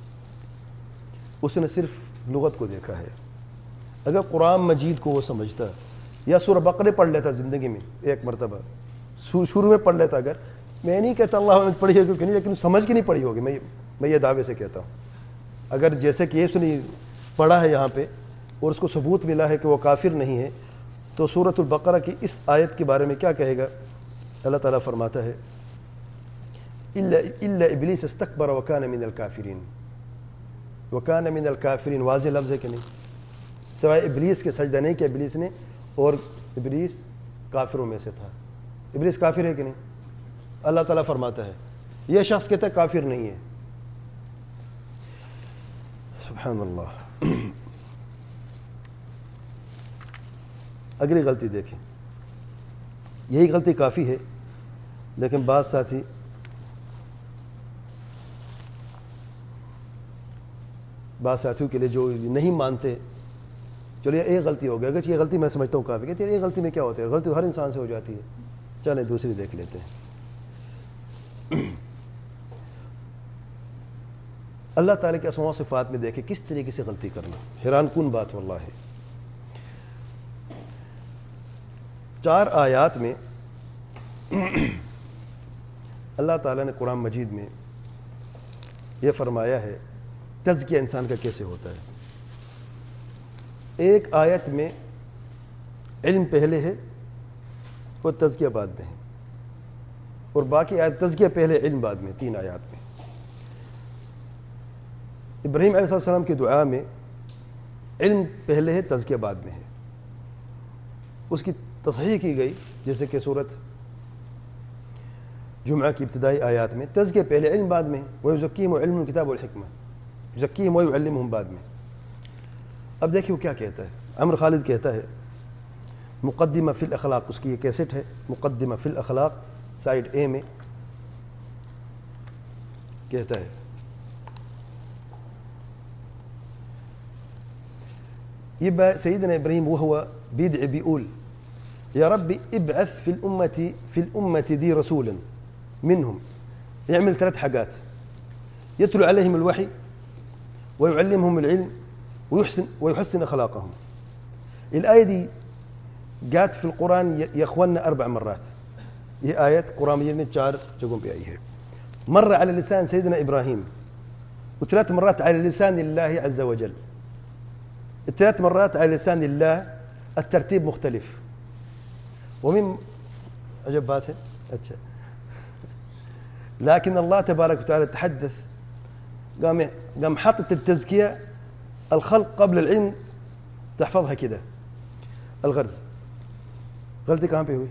اس نے صرف لغت کو دیکھا ہے. اگر قرآن مجید کو وہ سمجھتا یا سورہ بقرہ پڑھ لیتا زندگی میں ایک مرتبہ، شروع میں پڑھ لیتا، اگر میں نہیں کہتا اللہ نے پڑھی ہوگی کہ نہیں، لیکن سمجھ کے نہیں پڑھی ہوگی، میں میں یہ دعوے سے کہتا ہوں. اگر جیسے کہ اس نے پڑھا ہے یہاں پہ اور اس کو ثبوت ملا ہے کہ وہ کافر نہیں ہے، تو سورۃ البقرہ کی اس آیت کے بارے میں کیا کہے گا؟ اللہ تعالیٰ فرماتا ہے الا ابلیس استکبر وکان من الکافرین. وکان من الکافرین واضح لفظ ہے کہ نہیں؟ سوائے ابلیس کے سجدہ نہیں کیا ابلیس نے، اور ابلیس کافروں میں سے تھا. ابلیس کافر ہے کہ نہیں؟ اللہ تعالیٰ فرماتا ہے. یہ شخص کہتا ہے کافر نہیں ہے. سبحان اللہ. اگلی غلطی دیکھیں، یہی غلطی کافی ہے، لیکن بعض ساتھی بعض ساتھیوں کے لیے جو نہیں مانتے، چلیے ایک غلطی ہو گئی، اگر یہ غلطی میں سمجھتا ہوں کافی، کہتے ہیں ایک غلطی میں کیا ہوتا ہے؟ غلطی ہر انسان سے ہو جاتی ہے. چلیں دوسری دیکھ لیتے ہیں. اللہ تعالیٰ کے اسماء و صفات میں دیکھیں کس طریقے سے غلطی کرنا، حیران کن بات واللہ ہے. چار آیات میں اللہ تعالیٰ نے قرآن مجید میں یہ فرمایا ہے تزکیہ انسان کا کیسے ہوتا ہے. ایک آیت میں علم پہلے ہے اور تزکیہ بعد میں ہے، اور باقی آیت تزکیہ پہلے علم بعد میں. تین آیات میں ابراہیم علیہ السلام کی دعا میں علم پہلے ہے، تزکیہ بعد میں ہے. اس کی تصحیح کی گئی، جیسے کہ سورت جمعہ کی ابتدائی آیات میں تزکیہ پہلے علم بعد میں. وَيُزَكِّيهِمْ وَيُعَلِّمُهُمُ الْكِتَابَ وَالْحِكْمَةَ، يُزَكِّيهِمْ وَيُعَلِّمُهُمْ بعد میں. اب دیکھیے وہ کیا کہتا ہے. عمر خالد کہتا ہے مقدمہ فی الاخلاق، اس کی یہ کیسٹ ہے، مقدمہ فی الاخلاق سائڈ اے میں کہتا ہے یہ سیدنا ابراہیم وهو بيدعي بيقول يا رب ابعث في الأمة في الأمة دي رسولا منهم يعمل ثلاث حاجات: يتلو عليهم الوحي ويعلمهم العلم ويحسن ويحسن أخلاقهم. الآية دي جات في القرآن يا إخواننا أربع مرات. یہ آیت قرآن مجید میں چار جگہوں پہ آئی ہے. مرة على لسان سيدنا إبراهيم، وثلاث مرات على لسان الله عز وجل. الثلاث مرات على لسان الله الترتيب مختلف. ومن عجب بات ہے اچھا، لكن الله تبارك وتعالى تحدث، قام قام حاطط التزكية الخلق قبل العلم، تحفظها كده الغرز. غلطی کہاں پہ ہوئی؟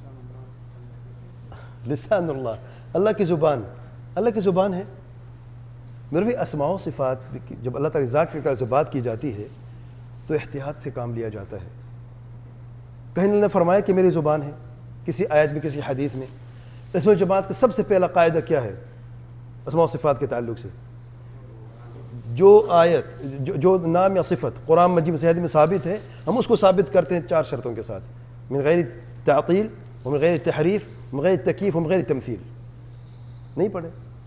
لسان اللہ، اللہ کی زبان، اللہ کی زبان ہے۔ میرے بھی اسماء و صفات جب اللہ تعالی ذات کے سے بات کی جاتی ہے تو احتیاط سے کام لیا جاتا ہے۔ کہیں اللہ نے فرمایا کہ میری زبان ہے، کسی آیت میں کسی حدیث میں۔ اس میں جماعت کا سب سے پہلا قاعدہ کیا ہے اسماء و صفات کے تعلق سے؟ جو آیت جو, جو نام یا صفت قرآن مجید میں صحیح میں ثابت ہے، ہم اس کو ثابت کرتے ہیں چار شرطوں کے ساتھ، من غیر تعطیل ومن غیر تحریف ومن غیر تکییف ومن غیر تمثیل۔ نہیں پڑھے؟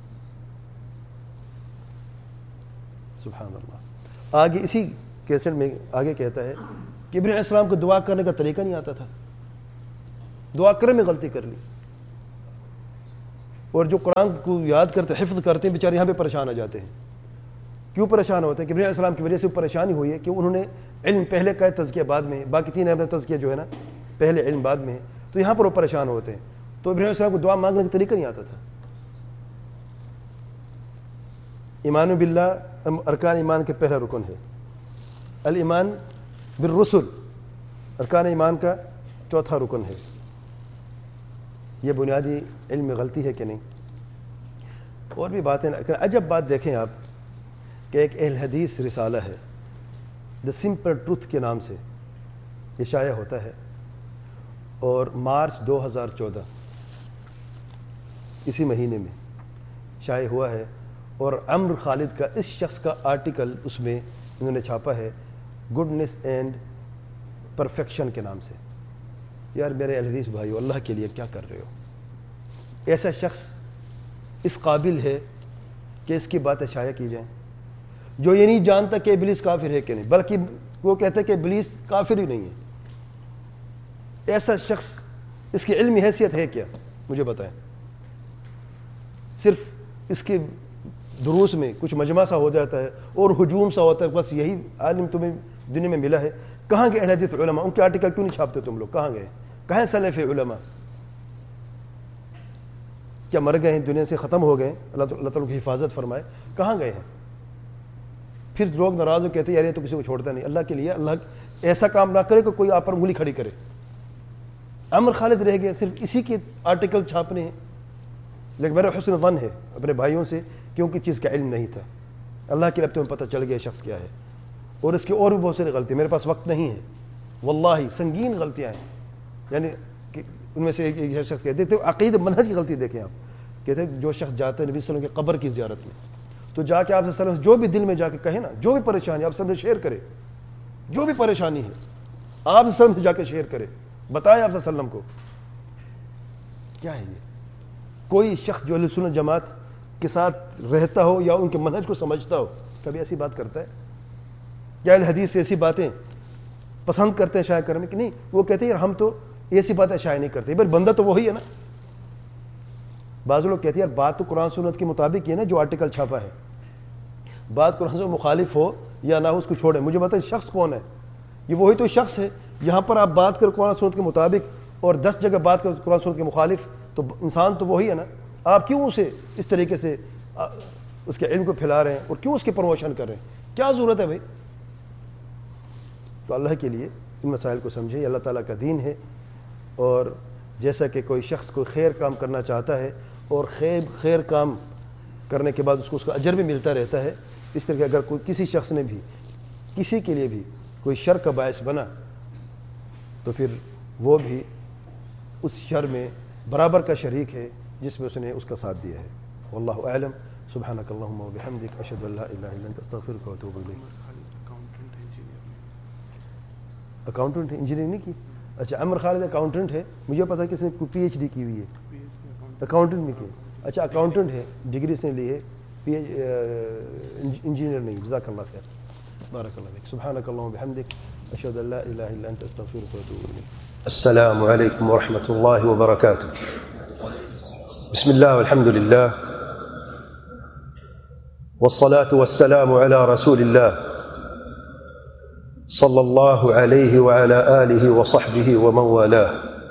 سبحان اللہ۔ آگے اسی کیسٹ میں آگے کہتا ہے کہ ابراہیم علیہ السلام کو دعا کرنے کا طریقہ نہیں آتا تھا، دعا کرنے میں غلطی کر لی، اور جو قرآن کو یاد کرتے حفظ کرتے ہیں بیچارے یہاں پہ پریشان آ جاتے ہیں۔ کیوں پریشان ہوتے ہیں؟ کہ ابراہیم علیہ السلام کی وجہ سے پریشانی ہوئی ہے کہ انہوں نے علم پہلے کا تزکیہ بعد میں، باقی تین اہم تزکیہ جو ہے نا پہلے علم بعد میں ہے، تو یہاں پر وہ پریشان ہوتے ہیں۔ تو ابراہیم علیہ السلام کو دعا مانگنے کا طریقہ نہیں آتا تھا۔ ایمان باللہ ارکان ایمان کے پہلا رکن ہے، الایمان بالرسل ارکان ایمان کا چوتھا رکن ہے۔ یہ بنیادی علم میں غلطی ہے کہ نہیں؟ اور بھی باتیں، عجب بات دیکھیں آپ کہ ایک اہل حدیث رسالہ ہے دا سمپل ٹروتھ کے نام سے یہ شائع ہوتا ہے، اور مارچ دو ہزار چودہ اسی مہینے میں شائع ہوا ہے، اور عمر خالد کا اس شخص کا آرٹیکل اس میں انہوں نے چھاپا ہے گڈنس اینڈ پرفیکشن کے نام سے۔ یار میرے اہل حدیث بھائیو، اللہ کے لیے کیا کر رہے ہو؟ ایسا شخص اس قابل ہے کہ اس کی باتیں شائع کی جائیں، جو یہ نہیں جانتا کہ ابلیس کافر ہے کہ نہیں، بلکہ وہ کہتا ہے کہ ابلیس کافر ہی نہیں ہے۔ ایسا شخص، اس کی علمی حیثیت ہے کیا؟ مجھے بتائیں۔ صرف اس کے دروس میں کچھ مجمع سا ہو جاتا ہے اور ہجوم سا ہوتا ہے، بس یہی عالم تمہیں دنیا میں ملا ہے۔ کہاں گئے اہل حدیث علماء؟ ان کے آرٹیکل کیوں نہیں چھاپتے تم لوگ؟ کہاں گئے؟ کہاں سلف علماء؟ کیا مر گئے ہیں، دنیا سے ختم ہو گئے؟ اللہ تعالیٰ کی حفاظت فرمائے۔ کہاں گئے ہیں؟ پھر لوگ ناراض ہو کہتے ہیں یار یہ تو کسی کو چھوڑتا نہیں۔ اللہ کے لیے اللہ ایسا کام نہ کرے کہ کوئی آپ پر انگلی کھڑی کرے۔ عمر خالد رہ گئے، صرف اسی کے آرٹیکل چھاپنے ہیں۔ لیکن میرا حسن ظن ہے اپنے بھائیوں سے کہ ان کی چیز کا علم نہیں تھا۔ اللہ کے لیے اب تمہیں پتہ چل گیا شخص کیا ہے، اور اس کی اور بھی بہت ساری غلطی، میرے پاس وقت نہیں ہے، واللہ سنگین غلطیاں ہیں۔ یعنی کہ ان میں سے ایک شخص کہتے تھے عقید منہج کی غلطی دیکھیں آپ، کہتے ہیں جو شخص جاتا ہے نبی صلی اللہ علیہ وسلم کی قبر کی زیارت میں، تو جا کے آپ صلی اللہ علیہ وسلم جو بھی دل میں جا کے کہے نا، جو بھی پریشانی آپ سب سے شیئر کرے، جو بھی پریشانی ہے آپ صلی اللہ علیہ وسلم سے جا کے شیئر کرے، بتائیں آپ صلی اللہ علیہ وسلم کو کیا ہے۔ یہ کوئی شخص جو اہل سنت جماعت کے ساتھ رہتا ہو یا ان کے منہج کو سمجھتا ہو کبھی ایسی بات کرتا ہے؟ کیا اہل حدیث سے ایسی باتیں پسند کرتے ہیں شائع کرنے کی؟ نہیں، وہ کہتے ہیں یار ہم تو ایسی باتیں شائع نہیں کرتے، بھائی بندہ تو وہی ہے نا۔ بعض لوگ کہتے ہیں یار بات تو قرآن سنت کے مطابق ہے نا جو آرٹیکل چھاپا ہے، بات قرآن سے مخالف ہو یا نہ ہو اس کو چھوڑیں۔ مجھے بتائیں شخص کون ہے؟ یہ وہی تو شخص ہے۔ یہاں پر آپ بات کر قرآن سنت کے مطابق اور دس جگہ بات کر قرآن سنت کے مخالف، تو انسان تو وہی ہے نا۔ آپ کیوں اسے اس طریقے سے اس کے علم کو پھیلا رہے ہیں اور کیوں اس کی پروموشن کر رہے ہیں؟ کیا ضرورت ہے بھائی؟ تو اللہ کے لیے ان مسائل کو سمجھے، یہ اللہ تعالیٰ کا دین ہے، اور جیسا کہ کوئی شخص کوئی خیر کام کرنا چاہتا ہے اور خیر خیر کام کرنے کے بعد اس کو اس کا اجر بھی ملتا رہتا ہے، اس طرح کہ اگر کوئی کسی شخص نے بھی کسی کے لیے بھی کوئی شر کا باعث بنا تو پھر وہ بھی اس شر میں برابر کا شریک ہے جس میں اس نے اس کا ساتھ دیا ہے۔ واللہ اعلم۔ سبحانک اللہم و بحمدک، اشہد ان لا الہ الا انت، استغفرک و اتوب الیک۔ اکاؤنٹنٹ انجینئرنگ نہیں کی؟ اچھا عمر خالد اکاؤنٹنٹ ہے، مجھے پتا ہے کہ اس نے پی ایچ ڈی کی ہوئی ہے، اکاؤنٹنٹ میں کی۔ اچھا اکاؤنٹنٹ ہے، ڈگری اس نے لی ہے، پی ایچ انجینئر نہیں۔ جزاک اللہ خیر، بارک اللہ فیک۔ سبحانک اللہم و بحمدک، اشہد ان لا الہ الا انت، استغفرک و اتوب الیک۔ السلام علیکم ورحمۃ اللہ وبرکاتہ۔ بسم اللہ والحمد للہ والصلاة والسلام على رسول اللہ صلی اللہ علیہ وعلى آلہ وصحبہ ومن والاه،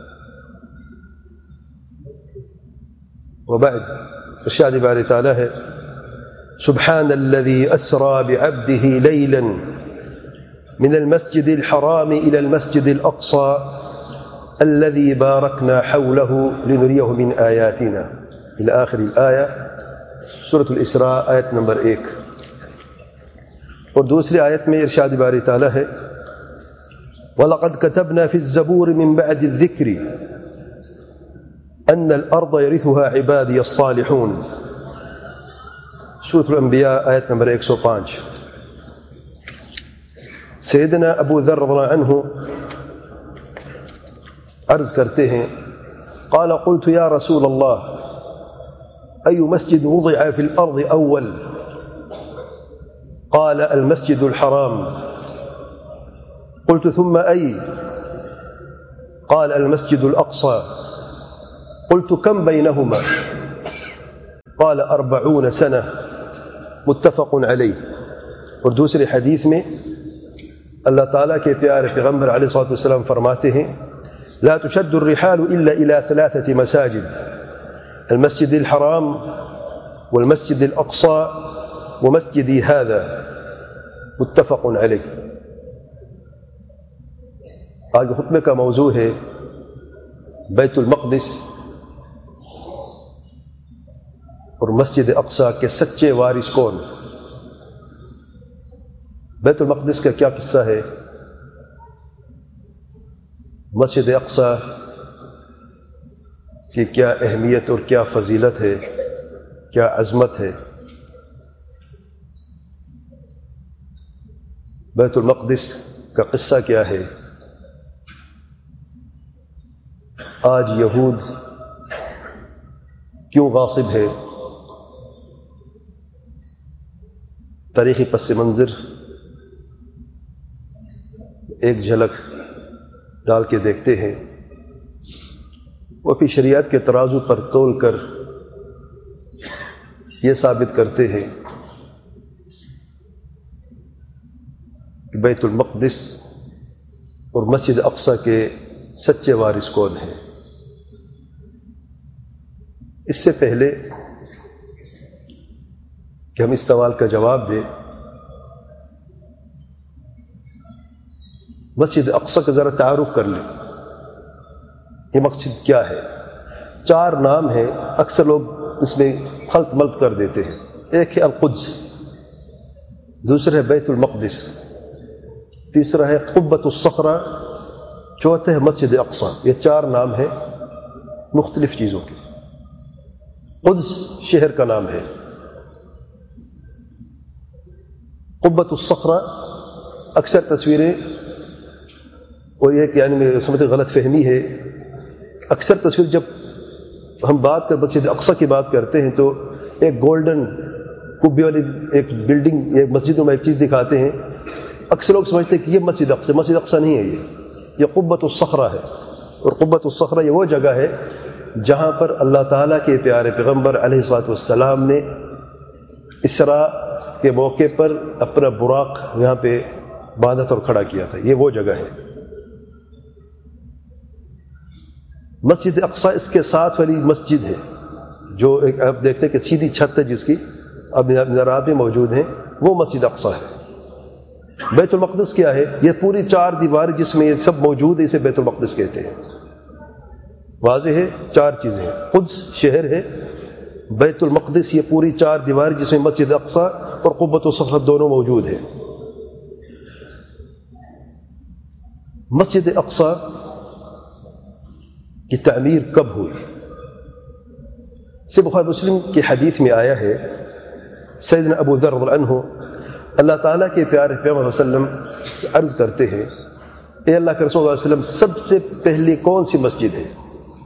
وبعد۔ ارشاد باری تعالی ہے سبحان الذي اسرى بعبده ليلا من المسجد الحرام إلى المسجد الأقصى الذي باركنا حوله لنريه من آياتنا إلى آخر الآية سورة الإسراء آیت نمبر ایک. اور دوسری آیت میں ارشاد باری تعالیٰ ہے وَلَقَدْ كَتَبْنَا فِي الزَّبُورِ مِن بَعْدِ الذِّكْرِ أَنَّ الْأَرْضَ يَرِثُهَا عِبَادِيَ الصَّالِحُونَ سورة الانبیاء آیت نمبر ایک سو پانچ. سیدنا ابو ذر رضی اللہ عنہ عرض کرتے ہیں قال قلت یا رسول اللہ أي مسجد وضع في الأرض أول قال المسجد الحرام قلت ثم أي قال المسجد الأقصى قلت كم بينهما قال أربعون سنة متفق عليه. اور دوسرے حدیث میں اللہ تعالیٰ کے پیارے پیغمبر علیہ الصلوۃ والسلام فرماتے ہیں لا تشد الرحال إلا إلى ثلاثة مساجد المسجد الحرام والمسجد الأقصى ومسجدي هذا متفق علیہ. آج خطبے کا موضوع ہے بیت المقدس اور مسجد اقصی کے سچے وارث کون. بیت المقدس کا کیا قصہ ہے، مسجد اقصی کی کیا اہمیت اور کیا فضیلت ہے، کیا عظمت ہے. بیت المقدس کا قصہ کیا ہے. آج یہود کیوں غاصب ہے، تاریخی پس منظر ایک جھلک ڈال کے دیکھتے ہیں. وہ اپنی شریعت کے ترازو پر تول کر یہ ثابت کرتے ہیں کہ بیت المقدس اور مسجد اقصی کے سچے وارث کون ہیں. اس سے پہلے کہ ہم اس سوال کا جواب دیں، مسجد اقصی کا ذرا تعارف کر لیں. یہ مسجد کیا ہے؟ چار نام ہیں، اکثر لوگ اس میں خلط ملط کر دیتے ہیں. ایک ہے القدس، دوسرا ہے بیت المقدس، تیسرا ہے قبۃ الصخرہ، چوتھا ہے مسجد اقصی. یہ چار نام ہیں مختلف چیزوں کے. قدس شہر کا نام ہے، قبۃ الصخرہ اکثر تصویریں، اور یہ کہ یعنی میں سمجھتے غلط فہمی ہے، اکثر تصویر جب ہم بات کر مسجد اقصی کی بات کرتے ہیں تو ایک گولڈن کبے والی ایک بلڈنگ، ایک مسجدوں میں ایک چیز دکھاتے ہیں. اکثر لوگ سمجھتے ہیں کہ یہ مسجد اقصی مسجد اقصی نہیں ہے، یہ یہ قبۃ الصخرہ ہے. اور قبۃ الصخرہ یہ وہ جگہ ہے جہاں پر اللہ تعالیٰ کے پیارے پیغمبر علیہ الصلوۃ والسلام نے اسراء کے موقع پر اپنا براق یہاں پہ باندھا اور کھڑا کیا تھا. یہ وہ جگہ ہے. مسجد اقصی اس کے ساتھ والی مسجد ہے جو ایک آپ دیکھتے ہیں کہ سیدھی چھت ہے جس کی اب مینارات میں موجود ہیں، وہ مسجد اقصی ہے. بیت المقدس کیا ہے؟ یہ پوری چار دیوار جس میں یہ سب موجود ہے، اسے بیت المقدس کہتے ہیں. واضح ہے، چار چیزیں ہیں. قدس شہر ہے، بیت المقدس یہ پوری چار دیوار جس میں مسجد اقصی اور قبۃ الصخرہ دونوں موجود ہیں. مسجد اقصی کی تعمیر کب ہوئی؟ سے بخاری مسلم کی حدیث میں آیا ہے، سیدنا ابو ذر رضی اللہ عنہ اللہ تعالیٰ کے پیارے پیغمبر صلی اللہ علیہ وسلم عرض کرتے ہیں اے اللہ کے رسول صلی اللہ علیہ وسلم سب سے پہلی کون سی مسجد ہے؟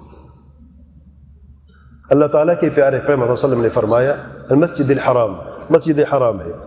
اللہ تعالیٰ کے پیارے پیغمبر صلی اللہ علیہ وسلم نے فرمایا المسجد الحرام، مسجد حرام ہے.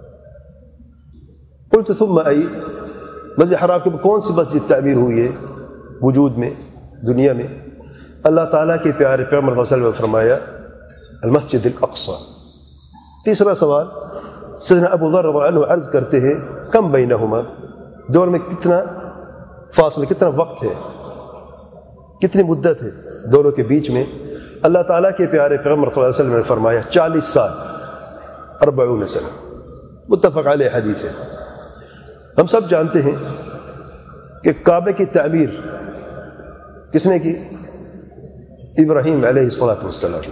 قلت ثم ای، مسجد حرام کے کون سی مسجد تعمیر ہوئی ہے وجود میں دنیا میں؟ اللہ تعالیٰ کے پیارے پیغمبر صلی اللہ علیہ وسلم نے فرمایا المسجد الاقصی. تیسرا سوال سیدنا ابو ذر رضی اللہ عنہ عرض کرتے ہیں کم بینہما، دونوں میں کتنا فاصلہ، کتنا وقت ہے، کتنی مدت ہے دونوں کے بیچ میں؟ اللہ تعالیٰ کے پیارے پیغمبر صلی اللہ علیہ وسلم نے فرمایا چالیس سال، اربعون سنہ. متفق علیہ حدیث ہے. ہم سب جانتے ہیں کہ کعبے کی تعمیر کس نے کی؟ ابراہیم علیہ الصلوۃ والسلام۔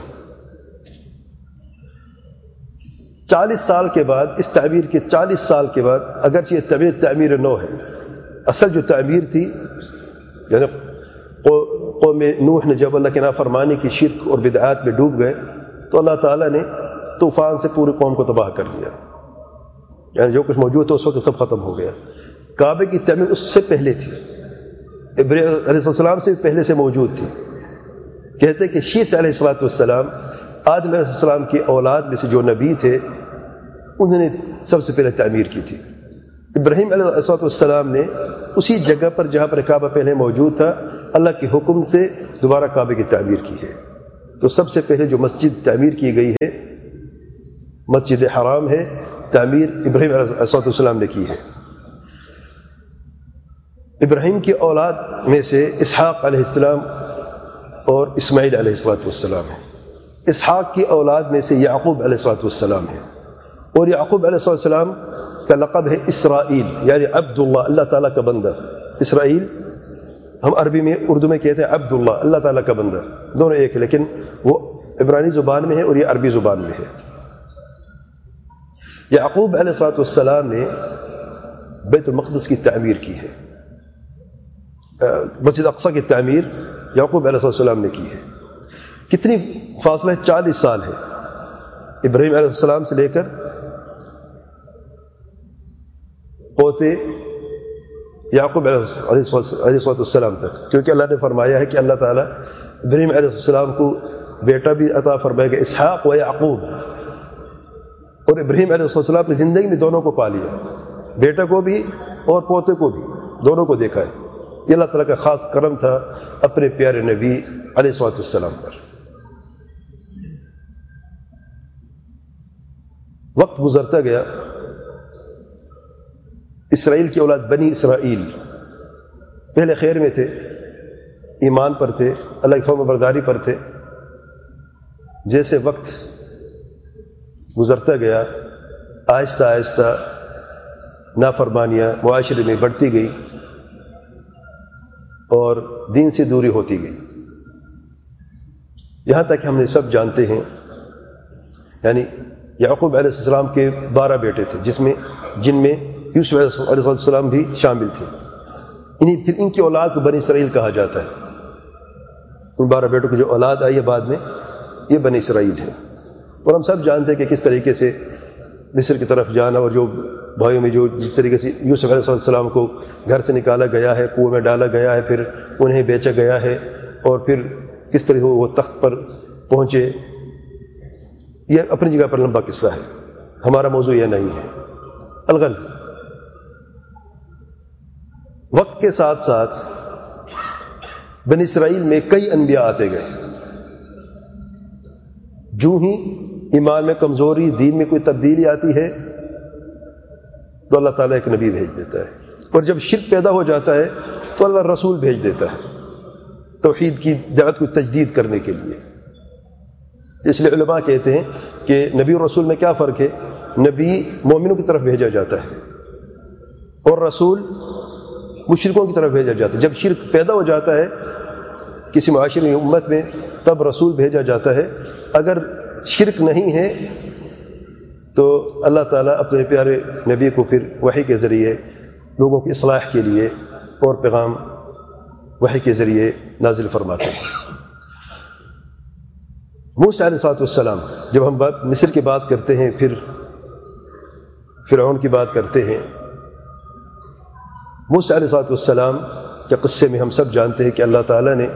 چالیس سال کے بعد، اس تعمیر کے چالیس سال کے بعد، اگرچہ یہ تعمیر تعمیر نو ہے، اصل جو تعمیر تھی یعنی قوم نوح نے جب اللہ کی نافرمانی کی شرک اور بدعات میں ڈوب گئے تو اللہ تعالیٰ نے طوفان سے پوری قوم کو تباہ کر دیا، یعنی جو کچھ موجود تھا اس وقت سب ختم ہو گیا۔ کعبے کی تعمیر اس سے پہلے تھی، ابراہیم علیہ السلام سے پہلے سے موجود تھی۔ کہتے ہیں کہ شیث علیہ الصلوۃ والسلام، آدم علیہ السلام کی اولاد میں سے جو نبی تھے انہوں نے سب سے پہلے تعمیر کی تھی۔ ابراہیم علیہ الصلوۃ والسلام نے اسی جگہ پر جہاں پر کعبہ پہلے موجود تھا اللہ کے حکم سے دوبارہ کعبے کی تعمیر کی ہے۔ تو سب سے پہلے جو مسجد تعمیر کی گئی ہے مسجد حرام ہے، تعمیر ابراہیم علیہ الصلوۃ والسلام نے کی ہے۔ ابراہیم کی اولاد میں سے اسحاق علیہ السلام اور اسماعیل علیہ الصلوۃ والسلام ہے۔ اسحاق کی اولاد میں سے یعقوب علیہ الصلوۃ والسلام ہے، اور یعقوب علیہ الصلوۃ والسلام کا لقب ہے اسرائیل، یعنی عبداللہ، اللہ تعالیٰ کا بندہ۔ اسرائیل ہم عربی میں اردو میں کہتے ہیں عبداللہ، اللہ تعالیٰ کا بندہ، دونوں ایک ہے، لیکن وہ عبرانی زبان میں ہے اور یہ عربی زبان میں ہے۔ یعقوب علیہ الصلوۃ والسلام نے بیت المقدس کی تعمیر کی ہے، مسجد اقصی کی تعمیر یعقوب علیہ السلام نے کی ہے۔ کتنی فاصلہ ہے؟ چالیس سال ہے ابراہیم علیہ السلام سے لے کر پوتے یعقوب علیہ السلام تک، کیونکہ اللہ نے فرمایا ہے کہ اللہ تعالیٰ ابراہیم علیہ السلام کو بیٹا بھی عطا فرمائے گا، اسحاق و یعقوب، اور ابراہیم علیہ السلام اپنی زندگی میں دونوں کو پا لیا، بیٹا کو بھی اور پوتے کو بھی، دونوں کو دیکھا ہے۔ یہ اللہ تعالیٰ کا خاص کرم تھا اپنے پیارے نبی علیہ الصلوۃ والسلام پر۔ وقت گزرتا گیا، اسرائیل کی اولاد بنی اسرائیل پہلے خیر میں تھے، ایمان پر تھے، اللہ کی فرمان برداری پر تھے۔ جیسے وقت گزرتا گیا آہستہ آہستہ نافرمانیاں معاشرے میں بڑھتی گئی اور دین سے دوری ہوتی گئی، یہاں تک کہ ہم نے سب جانتے ہیں، یعنی یعقوب علیہ السلام کے بارہ بیٹے تھے، جس میں جن میں یوسف علیہ السلام بھی شامل تھے۔ انہیں پھر ان کی اولاد کو بنی اسرائیل کہا جاتا ہے۔ ان بارہ بیٹوں کی جو اولاد آئی ہے بعد میں یہ بنی اسرائیل ہے۔ اور ہم سب جانتے ہیں کہ کس طریقے سے مصر کی طرف جانا، اور جو بھائیوں میں جو جس طریقے سے یوسف علیہ السلام کو گھر سے نکالا گیا ہے، کنویں میں ڈالا گیا ہے، پھر انہیں بیچا گیا ہے، اور پھر کس طرح وہ تخت پر پہنچے، یہ اپنی جگہ پر لمبا قصہ ہے، ہمارا موضوع یہ نہیں ہے۔ الغرض وقت کے ساتھ ساتھ بنی اسرائیل میں کئی انبیاء آتے گئے۔ جو ہی ایمان میں کمزوری، دین میں کوئی تبدیلی آتی ہے تو اللہ تعالیٰ ایک نبی بھیج دیتا ہے، اور جب شرک پیدا ہو جاتا ہے تو اللہ رسول بھیج دیتا ہے توحید کی دعوت کو تجدید کرنے کے لیے۔ اس لیے علماء کہتے ہیں کہ نبی اور رسول میں کیا فرق ہے؟ نبی مومنوں کی طرف بھیجا جاتا ہے اور رسول مشرکوں کی طرف بھیجا جاتا ہے۔ جب شرک پیدا ہو جاتا ہے کسی معاشرے میں، امت میں، تب رسول بھیجا جاتا ہے۔ اگر شرک نہیں ہے تو اللہ تعالیٰ اپنے پیارے نبی کو پھر وحی کے ذریعے لوگوں کی اصلاح کے لیے اور پیغام وحی کے ذریعے نازل فرماتے ہیں۔ موسیٰ علیہ السلام، جب ہم بات مصر کی بات کرتے ہیں، پھر فرعون کی بات کرتے ہیں، موسیٰ علیہ السلام کے قصے میں ہم سب جانتے ہیں کہ اللہ تعالیٰ نے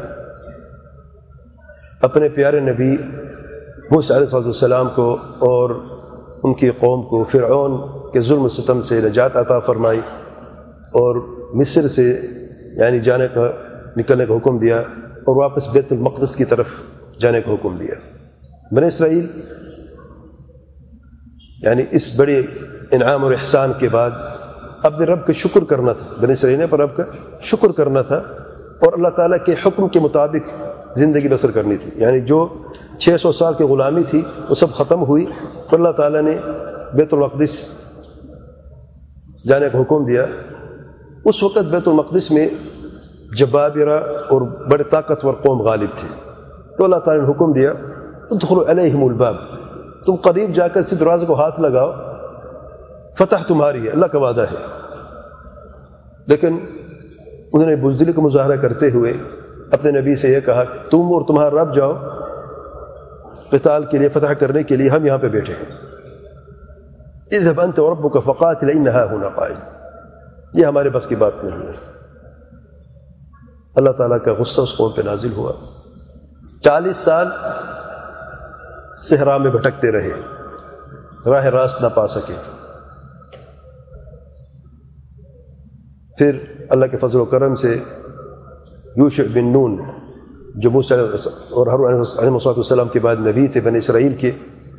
اپنے پیارے نبی موسیٰ علیہ السلام کو اور ان کی قوم کو فرعون کے ظلم و ستم سے نجات عطا فرمائی، اور مصر سے یعنی جانے کا نکلنے کا حکم دیا، اور واپس بیت المقدس کی طرف جانے کا حکم دیا۔ بنی اسرائیل یعنی اس بڑے انعام اور احسان کے بعد اپنے رب کا شکر کرنا تھا، بنی اسرائیل نے پر رب کا شکر کرنا تھا، اور اللہ تعالیٰ کے حکم کے مطابق زندگی بسر کرنی تھی۔ یعنی جو چھ سو سال کی غلامی تھی وہ سب ختم ہوئی، اور اللہ تعالیٰ نے بیت المقدس جانے کا حکم دیا۔ اس وقت بیت المقدس میں جبابرہ اور بڑے طاقتور قوم غالب تھے، تو اللہ تعالیٰ نے حکم دیا ادخلوا علیہم الباب، تم قریب جا کر اس دروازے کو ہاتھ لگاؤ، فتح تمہاری ہے، اللہ کا وعدہ ہے۔ لیکن انہوں نے بزدلی کا مظاہرہ کرتے ہوئے اپنے نبی سے یہ کہا تم اور تمہارا رب جاؤ قتال کے لیے، فتح کرنے کے لیے، ہم یہاں پہ بیٹھے ہیں۔ اذهب انت وربك فقاتل انها هنا قاعد، یہ ہمارے بس کی بات نہیں ہے۔ اللہ تعالیٰ کا غصہ اس قوم پہ نازل ہوا، چالیس سال صحرا میں بھٹکتے رہے، راہ راست نہ پا سکے۔ پھر اللہ کے فضل و کرم سے یوشع بن نون جو موسیٰ اور ہارون علیہ السلام کے بعد نبی تھے بنی اسرائیل کے،